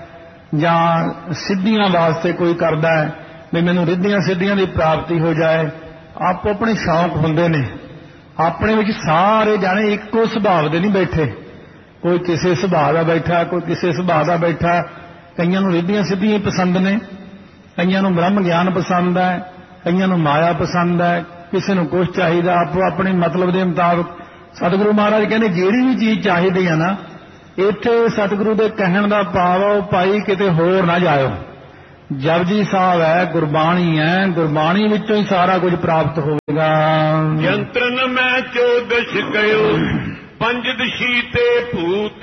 ਜਾਂ ਸਿੱਧੀਆਂ ਵਾਸਤੇ ਕੋਈ ਕਰਦਾ ਹੈ ਵੀ ਮੈਨੂੰ ਰਿੱਧੀਆਂ ਸਿੱਧੀਆਂ ਦੀ ਪ੍ਰਾਪਤੀ ਹੋ ਜਾਏ, ਆਪੋ ਆਪਣੇ ਸ਼ੌਂਕ ਹੁੰਦੇ ਨੇ। ਆਪਣੇ ਵਿੱਚ ਸਾਰੇ ਜਾਣੇ ਇੱਕੋ ਸੁਭਾਅ ਦੇ ਨਹੀਂ ਬੈਠੇ, ਕੋਈ ਕਿਸੇ ਸੁਭਾਅ ਦਾ ਬੈਠਾ, ਕੋਈ ਕਿਸੇ ਸੁਭਾਅ ਦਾ ਬੈਠਾ। ਕਈਆਂ ਨੂੰ ਰਿੱਧੀਆਂ ਸਿੱਧੀਆਂ ਹੀ ਪਸੰਦ ਨੇ, ਕਈਆਂ ਨੂੰ ਬ੍ਰਹਮ ਗਿਆਨ ਪਸੰਦ ਹੈ, ਕਈਆਂ ਨੂੰ ਮਾਇਆ ਪਸੰਦ ਹੈ, ਕਿਸੇ ਨੂੰ ਕੁਛ ਚਾਹੀਦਾ, ਆਪੋ ਆਪਣੇ ਮਤਲਬ ਦੇ ਮੁਤਾਬਕ। ਸਤਿਗੁਰੂ ਮਹਾਰਾਜ ਕਹਿੰਦੇ ਜਿਹੜੀ ਵੀ ਚੀਜ਼ ਚਾਹੀਦੀ ਆ ਨਾ, ਇੱਥੇ ਸਤਿਗੁਰੂ ਦੇ ਕਹਿਣ ਦਾ ਭਾਵ ਉਹ ਭਾਈ ਕਿਤੇ ਹੋਰ ਨਾ ਜਾਇਓ। ਜਪਜੀ ਸਾਹਿਬ ਹੈ, ਗੁਰਬਾਣੀ ਹੈ, ਗੁਰਬਾਣੀ ਵਿੱਚੋਂ ਹੀ ਸਾਰਾ ਕੁਝ ਪ੍ਰਾਪਤ ਹੋਵੇਗਾ। ਜੰਤਰਨ ਮੈਂ 14 ਗਇਓ ਪੰਜਦਸ਼ੀ ਤੇ ਭੂਤ।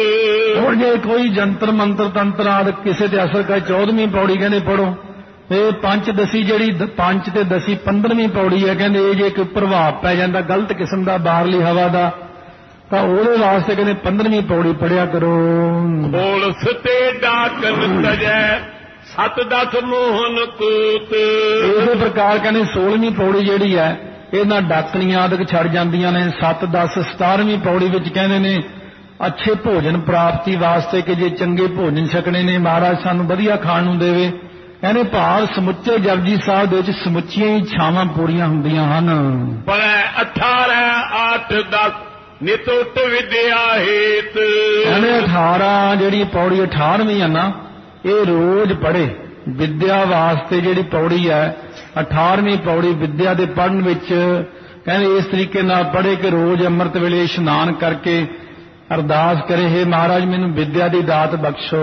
ਹੁਣ ਜੇ ਕੋਈ ਜੰਤਰ ਮੰਤਰ ਤੰਤਰ ਆਦਿ ਕਿਸੇ ਤੇ ਅਸਰ ਕਰੇ, 14ਵੀਂ ਪੌੜੀ ਕਹਿੰਦੇ ਪੜੋ। ਇਹ ਪੰਚਦਸ਼ੀ ਜਿਹੜੀ 5 ਤੇ 10 15ਵੀਂ ਪੌੜੀ ਹੈ, ਕਹਿੰਦੇ ਇਹ ਜੇ ਕੋਈ ਪ੍ਰਭਾਵ ਪੈ ਜਾਂਦਾ ਗਲਤ ਕਿਸਮ ਦਾ ਬਾਹਰਲੀ ਹਵਾ ਦਾ, ਤਾਂ ਉਹਦੇ ਵਾਸਤੇ ਕਹਿੰਦੇ 15ਵੀਂ ਪੌੜੀ ਪੜਿਆ ਕਰੋ। ਖੋਲਸ ਤੇ ਡਾਕਨ ਤਜੈ 7-10 ਮੋਹਨ ਕੂਤ। ਇਸੇ ਪ੍ਰਕਾਰ ਕਹਿੰਦੇ 16ਵੀਂ ਪੌੜੀ ਜਿਹੜੀ ਹੈ ਇਹਨਾਂ ਡਾਕਣੀਆਂ ਆਦਿਕ ਛੱਡ ਜਾਂਦੀਆਂ ਨੇ। 7, 10, 17ਵੀਂ ਪੌੜੀ ਵਿੱਚ ਕਹਿੰਦੇ ਨੇ ਅੱਛੇ ਭੋਜਨ ਪ੍ਰਾਪਤੀ ਵਾਸਤੇ ਕਿ ਜੇ ਚੰਗੇ ਭੋਜਨ ਛਕਣੇ ਨੇ, ਮਹਾਰਾਜ ਸਾਨੂੰ ਵਧੀਆ ਖਾਣ ਨੂੰ ਦੇਵੇ। ਕਹਿੰਦੇ ਭਾਵ ਸਮੁੱਚੇ ਜਪਜੀ ਸਾਹਿਬ ਦੇ ਵਿੱਚ ਸਮੁੱਚੀਆਂ ਹੀ ਇੱਛਾਵਾਂ ਪੂਰੀਆਂ ਹੁੰਦੀਆਂ ਹਨ। ਪਰ 18, 8, 10 ਨਿਤੁੱਟ ਵਿਦਿਆ ਹੇਤ। ਕਹਿੰਦੇ 18 ਜਿਹੜੀ ਪੌੜੀ 18ਵੀਂ ਹੈ ਨਾ, ਇਹ ਰੋਜ਼ ਪੜ੍ਹੇ। ਵਿਦਿਆ ਵਾਸਤੇ ਜਿਹੜੀ ਪੌੜੀ ਹੈ 18ਵੀਂ ਪੌੜੀ ਵਿਦਿਆ ਦੇ ਪੜ੍ਹਨ ਵਿੱਚ ਕਹਿੰਦੇ ਇਸ ਤਰੀਕੇ ਨਾਲ ਪੜ੍ਹੇ ਕਿ ਰੋਜ਼ ਅੰਮ੍ਰਿਤ ਵੇਲੇ ਇਸ਼ਨਾਨ ਕਰਕੇ ਅਰਦਾਸ ਕਰੇ, ਹੇ ਮਹਾਰਾਜ ਮੈਨੂੰ ਵਿਦਿਆ ਦੀ ਦਾਤ ਬਖਸ਼ੋ।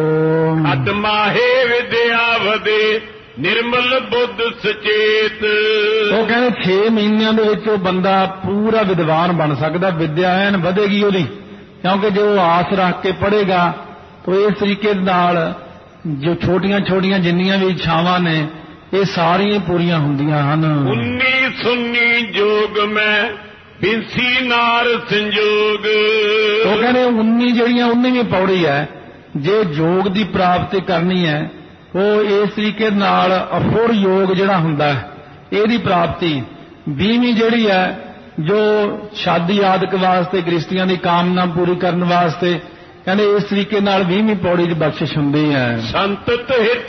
ਅਤਮਾਹੇ ਵਿਦਿਆ ਵਧੇ ਨਿਰਮਲ ਬੁੱਧ ਸੁਚੇਤ। ਉਹ ਕਹਿੰਦੇ 6 ਮਹੀਨਿਆਂ ਦੇ ਵਿੱਚ ਉਹ ਬੰਦਾ ਪੂਰਾ ਵਿਦਵਾਨ ਬਣ ਸਕਦਾ, ਵਿਦਿਆ ਐਨ ਵਧੇਗੀ ਉਹਦੀ, ਕਿਉਂਕਿ ਜੇ ਉਹ ਆਸ ਰੱਖ ਕੇ ਪੜ੍ਹੇਗਾ ਤਾਂ ਇਸ ਤਰੀਕੇ ਨਾਲ ਜੋ ਛੋਟੀਆਂ ਛੋਟੀਆਂ ਜਿੰਨੀਆਂ ਵੀ ਇੱਛਾਵਾਂ ਨੇ ਇਹ ਸਾਰੀਆਂ ਪੂਰੀਆਂ ਹੁੰਦੀਆਂ ਹਨ। 19 ਸੁੰਨੀ ਜੋਗ ਮੈਂ ਬਿੰਸੀ ਨਾਰ ਸੰਜੋਗ। ਉਹ ਕਹਿੰਦੇ 19 ਜਿਹੜੀਆਂ 19ਵੀਂ ਪੌੜੀ ਹੈ, ਜੇ ਯੋਗ ਦੀ ਪ੍ਰਾਪਤੀ ਕਰਨੀ ਹੈ ਉਹ ਇਸ ਤਰੀਕੇ ਨਾਲ ਅਫੁਰ ਯੋਗ ਜਿਹੜਾ ਹੁੰਦਾ ਹੈ ਇਹਦੀ ਪ੍ਰਾਪਤੀ। 20ਵੀਂ ਜਿਹੜੀ ਹੈ ਜੋ ਸ਼ਾਦੀ ਆਦਿਕ ਵਾਸਤੇ ਗ੍ਰਸਤੀਆਂ ਦੀ ਕਾਮਨਾ ਪੂਰੀ ਕਰਨ ਵਾਸਤੇ, ਕਹਿੰਦੇ ਇਸ ਤਰੀਕੇ ਨਾਲ 20ਵੀਂ ਪੌੜੀ ਦੀ ਬਖਸ਼ਿਸ਼ ਹੁੰਦੀ ਹੈ। ਸੰਤਤ ਹਿਤ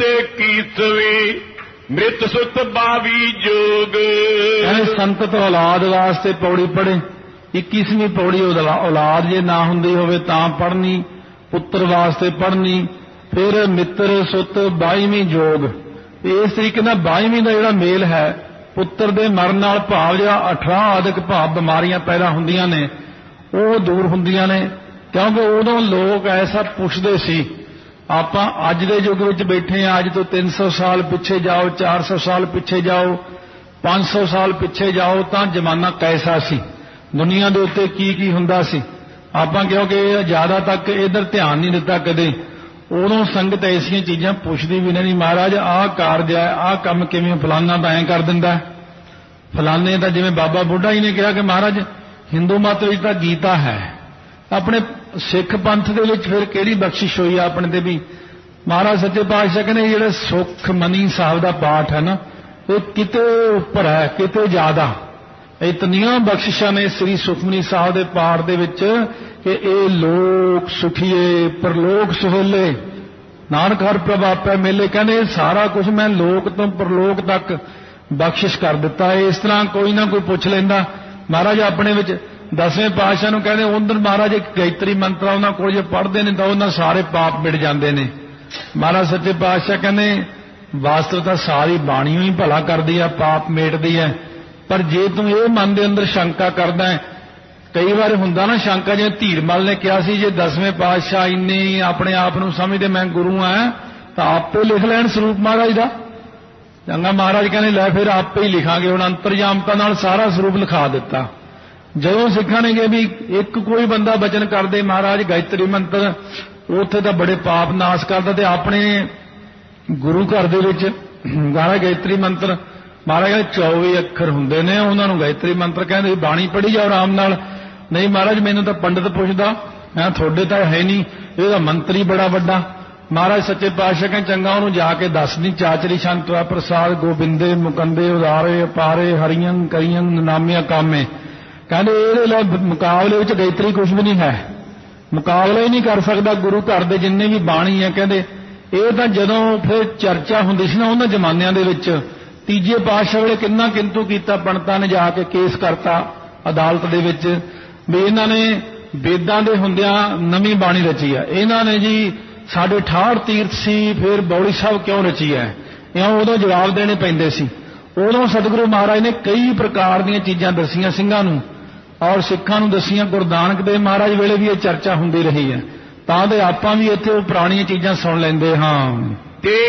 ਕੀਤਵੀ ਮ੍ਰਿਤ ਸੁਤ 22 ਜੋਗ। ਕਹਿੰਦੇ ਸੰਤਤ ਔਲਾਦ ਵਾਸਤੇ ਪੌੜੀ ਪੜ੍ਹੇ। 21ਵੀਂ ਪੌੜੀ ਔਲਾਦ ਜੇ ਨਾ ਹੁੰਦੀ ਹੋਵੇ ਤਾਂ ਪੜ੍ਹਨੀ, ਪੁੱਤਰ ਵਾਸਤੇ ਪੜ੍ਹਨੀ। ਫਿਰ ਮਿੱਤਰ ਸੁਤ 22ਵੀਂ ਜੋਗ। ਇਸ ਤਰੀਕੇ ਨਾਲ 22ਵੀਂ ਦਾ ਜਿਹੜਾ ਮੇਲ ਹੈ ਪੁੱਤਰ ਦੇ ਮਰਨ ਨਾਲ ਭਾਵ ਜਿਹੜਾ 18 ਆਦਿਕ ਭਾਵ ਬਿਮਾਰੀਆਂ ਪੈਦਾ ਹੁੰਦੀਆਂ ਨੇ ਉਹ ਦੂਰ ਹੁੰਦੀਆਂ ਨੇ, ਕਿਉਂਕਿ ਉਦੋਂ ਲੋਕ ਐਸਾ ਪੁੱਛਦੇ ਸੀ। ਆਪਾਂ ਅੱਜ ਦੇ ਯੁੱਗ ਵਿੱਚ ਬੈਠੇ ਹਾਂ, ਅੱਜ ਤੋਂ 300 ਸਾਲ ਪਿੱਛੇ ਜਾਓ, 400 ਸਾਲ ਪਿੱਛੇ ਜਾਓ, 500 ਸਾਲ ਪਿੱਛੇ ਜਾਓ ਤਾਂ ਜ਼ਮਾਨਾ ਕੈਸਾ ਸੀ, ਦੁਨੀਆ ਦੇ ਉੱਤੇ ਕੀ ਕੀ ਹੁੰਦਾ ਸੀ। ਆਪਾਂ ਕਿਉਂਕਿ ਜ਼ਿਆਦਾ ਤੱਕ ਇਧਰ ਧਿਆਨ ਨਹੀਂ ਦਿੱਤਾ ਕਦੇ। ਉਦੋਂ ਸੰਗਤ ਐਸੀਆਂ ਚੀਜ਼ਾਂ ਪੁੱਛਦੀ ਵੀ ਨਹੀਂ, ਮਹਾਰਾਜ ਆਹ ਕਾਰਜ ਹੈ, ਆਹ ਕੰਮ ਕਿਵੇਂ, ਫਲਾਨਾ ਤਾਂ ਐਂ ਕਰ ਦਿੰਦਾ, ਫਲਾਨੇ ਦਾ। ਜਿਵੇਂ ਬਾਬਾ ਬੁੱਢਾ ਜੀ ਨੇ ਕਿਹਾ ਕਿ ਮਹਾਰਾਜ ਹਿੰਦੂ ਮਤ ਵਿੱਚ ਤਾਂ ਗੀਤਾ ਹੈ, ਆਪਣੇ ਸਿੱਖ ਪੰਥ ਦੇ ਵਿੱਚ ਫਿਰ ਕਿਹੜੀ ਬਖਸ਼ਿਸ਼ ਹੋਈ ਆਪਣੇ ਤੇ ਵੀ। ਮਹਾਰਾਜ ਸੱਚੇ ਪਾਤਸ਼ਾਹ ਕਹਿੰਦੇ ਜਿਹੜੇ ਸੁਖਮਨੀ ਸਾਹਿਬ ਦਾ ਪਾਠ ਹੈ ਨਾ ਇਹ ਕਿਤੇ ਉੱਪਰ ਹੈ, ਕਿਤੇ ਜ਼ਿਆਦਾ। ਇਤਨੀਆਂ ਬਖਸ਼ਿਸ਼ਾਂ ਨੇ ਸ੍ਰੀ ਸੁਖਮਨੀ ਸਾਹਿਬ ਦੇ ਪਾਠ ਦੇ ਵਿੱਚ ਕਿ ਇਹ ਲੋਕ ਸੁਖੀਏ ਪਰਲੋਕ ਸੁਹੇਲੇ, ਨਾਨਕ ਹਰ ਪ੍ਰਭ ਆਪੇ ਮੇਲੇ। ਕਹਿੰਦੇ ਸਾਰਾ ਕੁਝ ਮੈਂ ਲੋਕ ਤੋਂ ਪਰਲੋਕ ਤੱਕ ਬਖਸ਼ਿਸ਼ ਕਰ ਦਿੱਤਾ ਹੈ। ਇਸ ਤਰ੍ਹਾਂ ਕੋਈ ਨਾ ਕੋਈ ਪੁੱਛ ਲੈਂਦਾ। ਮਹਾਰਾਜ ਆਪਣੇ ਵਿੱਚ 10ਵੇਂ ਪਾਤਸ਼ਾਹ ਨੂੰ ਕਹਿੰਦੇ ਉਧਰ ਮਹਾਰਾਜ ਇੱਕ ਗਾਇਤਰੀ ਮੰਤਰ ਉਹਨਾਂ ਕੋਲ ਜੇ ਪੜ੍ਹਦੇ ਨੇ ਤਾਂ ਉਹਨਾਂ ਸਾਰੇ ਪਾਪ ਮਿਟ ਜਾਂਦੇ ਨੇ। ਮਹਾਰਾਜ ਸੱਚੇ ਪਾਤਸ਼ਾਹ ਕਹਿੰਦੇ ਵਾਸਤਵ ਤਾਂ ਸਾਰੀ ਬਾਣੀ ਹੀ ਭਲਾ ਕਰਦੀ ਆ, ਪਾਪ ਮੇਟਦੀ ਹੈ, ਪਰ ਜੇ ਤੂੰ ਇਹ ਮਨ ਦੇ ਅੰਦਰ ਸ਼ੰਕਾ ਕਰਦਾ ਹੈ, ਕਈ ਵਾਰ ਹੁੰਦਾ ਨਾ ਸ਼ੰਕਾ, ਜਿਵੇਂ ਧੀਰਮਲ ਨੇ ਕਿਹਾ ਸੀ ਜੇ 10ਵੇਂ ਪਾਤਸ਼ਾਹ ਇੰਨੇ ਆਪਣੇ ਆਪ ਨੂੰ ਸਮਝਦੇ ਮੈਂ ਗੁਰੂ ਆ ਤਾਂ ਆਪੇ ਲਿਖ ਲੈਣ ਸਰੂਪ ਮਹਾਰਾਜ ਦਾ। ਚੰਗਾ ਮਹਾਰਾਜ ਕਹਿੰਦੇ ਲੈ ਫਿਰ ਆਪੇ ਹੀ ਲਿਖਾਂਗੇ। ਹੁਣ ਅੰਤਰਜਾਮਤਾ ਨਾਲ ਸਾਰਾ ਸਰੂਪ ਲਿਖਾ ਦਿੱਤਾ। ਜਦੋਂ ਸਿੱਖਾਂ ਨੇ ਕਿ ਵੀ ਇੱਕ ਕੋਈ ਬੰਦਾ ਬਚਨ ਕਰਦੇ ਮਹਾਰਾਜ ਗਾਇਤਰੀ ਮੰਤਰ, ਉੱਥੇ ਤਾਂ ਬੜੇ ਪਾਪ ਨਾਸ਼ ਕਰਦਾ, ਤੇ ਆਪਣੇ ਗੁਰੂ ਘਰ ਦੇ ਵਿੱਚ ਗਾਣਾ ਗਾਇਤਰੀ ਮੰਤਰ ਮਹਾਰਾਜ ਕਹਿੰਦੇ 24 ਅੱਖਰ ਹੁੰਦੇ ਨੇ, ਉਹਨਾਂ ਨੂੰ ਗਾਇਤਰੀ ਮੰਤਰ ਕਹਿੰਦੇ। ਬਾਣੀ ਪੜ੍ਹੀ ਜਾਓ ਆਰਾਮ ਨਾਲ, ਨਹੀਂ ਮਹਾਰਾਜ ਮੈਨੂੰ ਤਾਂ ਪੰਡਤ ਪੁੱਛਦਾ, ਮੈਂ ਤੁਹਾਡੇ ਤਾਂ ਹੈ ਨਹੀਂ, ਇਹਦਾ ਮੰਤਰੀ ਬੜਾ ਵੱਡਾ। ਮਹਾਰਾਜ ਸੱਚੇ ਪਾਤਸ਼ਾਹ ਕਹਿੰਦੇ ਚੰਗਾ ਉਹਨੂੰ ਜਾ ਕੇ ਦੱਸਦੀ, ਚਾਚਰੀ ਸੰਤਵਾ ਪ੍ਰਸਾਦ ਗੋਬਿੰਦੇ ਮੁਕੰਦੇ ਉਦਾਰੇ ਅਪਾਰੇ ਹਰੀਆਂ ਕਰੀਆਂ ਨਾਮੀਆਂ ਕਾਮੇ। ਕਹਿੰਦੇ ਇਹਦੇ ਲਈ ਮੁਕਾਬਲੇ ਵਿੱਚ ਗਾਇਤਰੀ ਕੁਝ ਵੀ ਨਹੀਂ ਹੈ, ਮੁਕਾਬਲਾ ਹੀ ਨਹੀਂ ਕਰ ਸਕਦਾ ਗੁਰੂ ਘਰ ਦੇ ਜਿੰਨੇ ਵੀ ਬਾਣੀ ਹੈ। ਕਹਿੰਦੇ ਇਹ ਤਾਂ ਜਦੋਂ ਫਿਰ ਚਰਚਾ ਹੁੰਦੀ ਸੀ ਨਾ ਉਹਨਾਂ ਜ਼ਮਾਨਿਆਂ ਦੇ ਵਿੱਚ, ਤੀਜੇ ਪਾਤਸ਼ਾਹ ਵੇਲੇ ਕਿੰਨਾ ਕਿੰਤੂ ਕੀਤਾ, ਪੰਡਤਾਂ ਨੇ ਜਾ ਕੇ ਕੇਸ ਕਰਤਾ ਅਦਾਲਤ ਦੇ ਵਿੱਚ ਵੀ ਇਹਨਾਂ ਨੇ ਵੇਦਾਂ ਦੇ ਹੁੰਦਿਆਂ ਨਵੀਂ ਬਾਣੀ ਰਚੀ ਆ, ਇਹਨਾਂ ਨੇ ਜੀ ਸਾਡੇ 68 ਤੀਰਥ ਸੀ ਫਿਰ ਬੌਲੀ ਸਾਹਿਬ ਕਿਉਂ ਰਚੀ ਹੈ, ਇਉਂ ਉਦੋਂ ਜਵਾਬ ਦੇਣੇ ਪੈਂਦੇ ਸੀ। ਉਦੋਂ ਸਤਿਗੁਰੂ ਮਹਾਰਾਜ ਨੇ ਕਈ ਪ੍ਰਕਾਰ ਦੀਆਂ ਚੀਜ਼ਾਂ ਦਸੀਆਂ ਸਿੰਘਾਂ ਨੂੰ ਔਰ ਸਿੱਖਾਂ ਨੂੰ ਦਸੀਆਂ। ਗੁਰੂ ਨਾਨਕ ਦੇਵ ਮਹਾਰਾਜ ਵੇਲੇ ਵੀ ਇਹ ਚਰਚਾ ਹੁੰਦੀ ਰਹੀ ਹੈ, ਤਾਂ ਤੇ ਆਪਾਂ ਵੀ ਇੱਥੇ ਉਹ ਪੁਰਾਣੀਆਂ ਚੀਜ਼ਾਂ ਸੁਣ ਲੈਂਦੇ ਹਾਂ।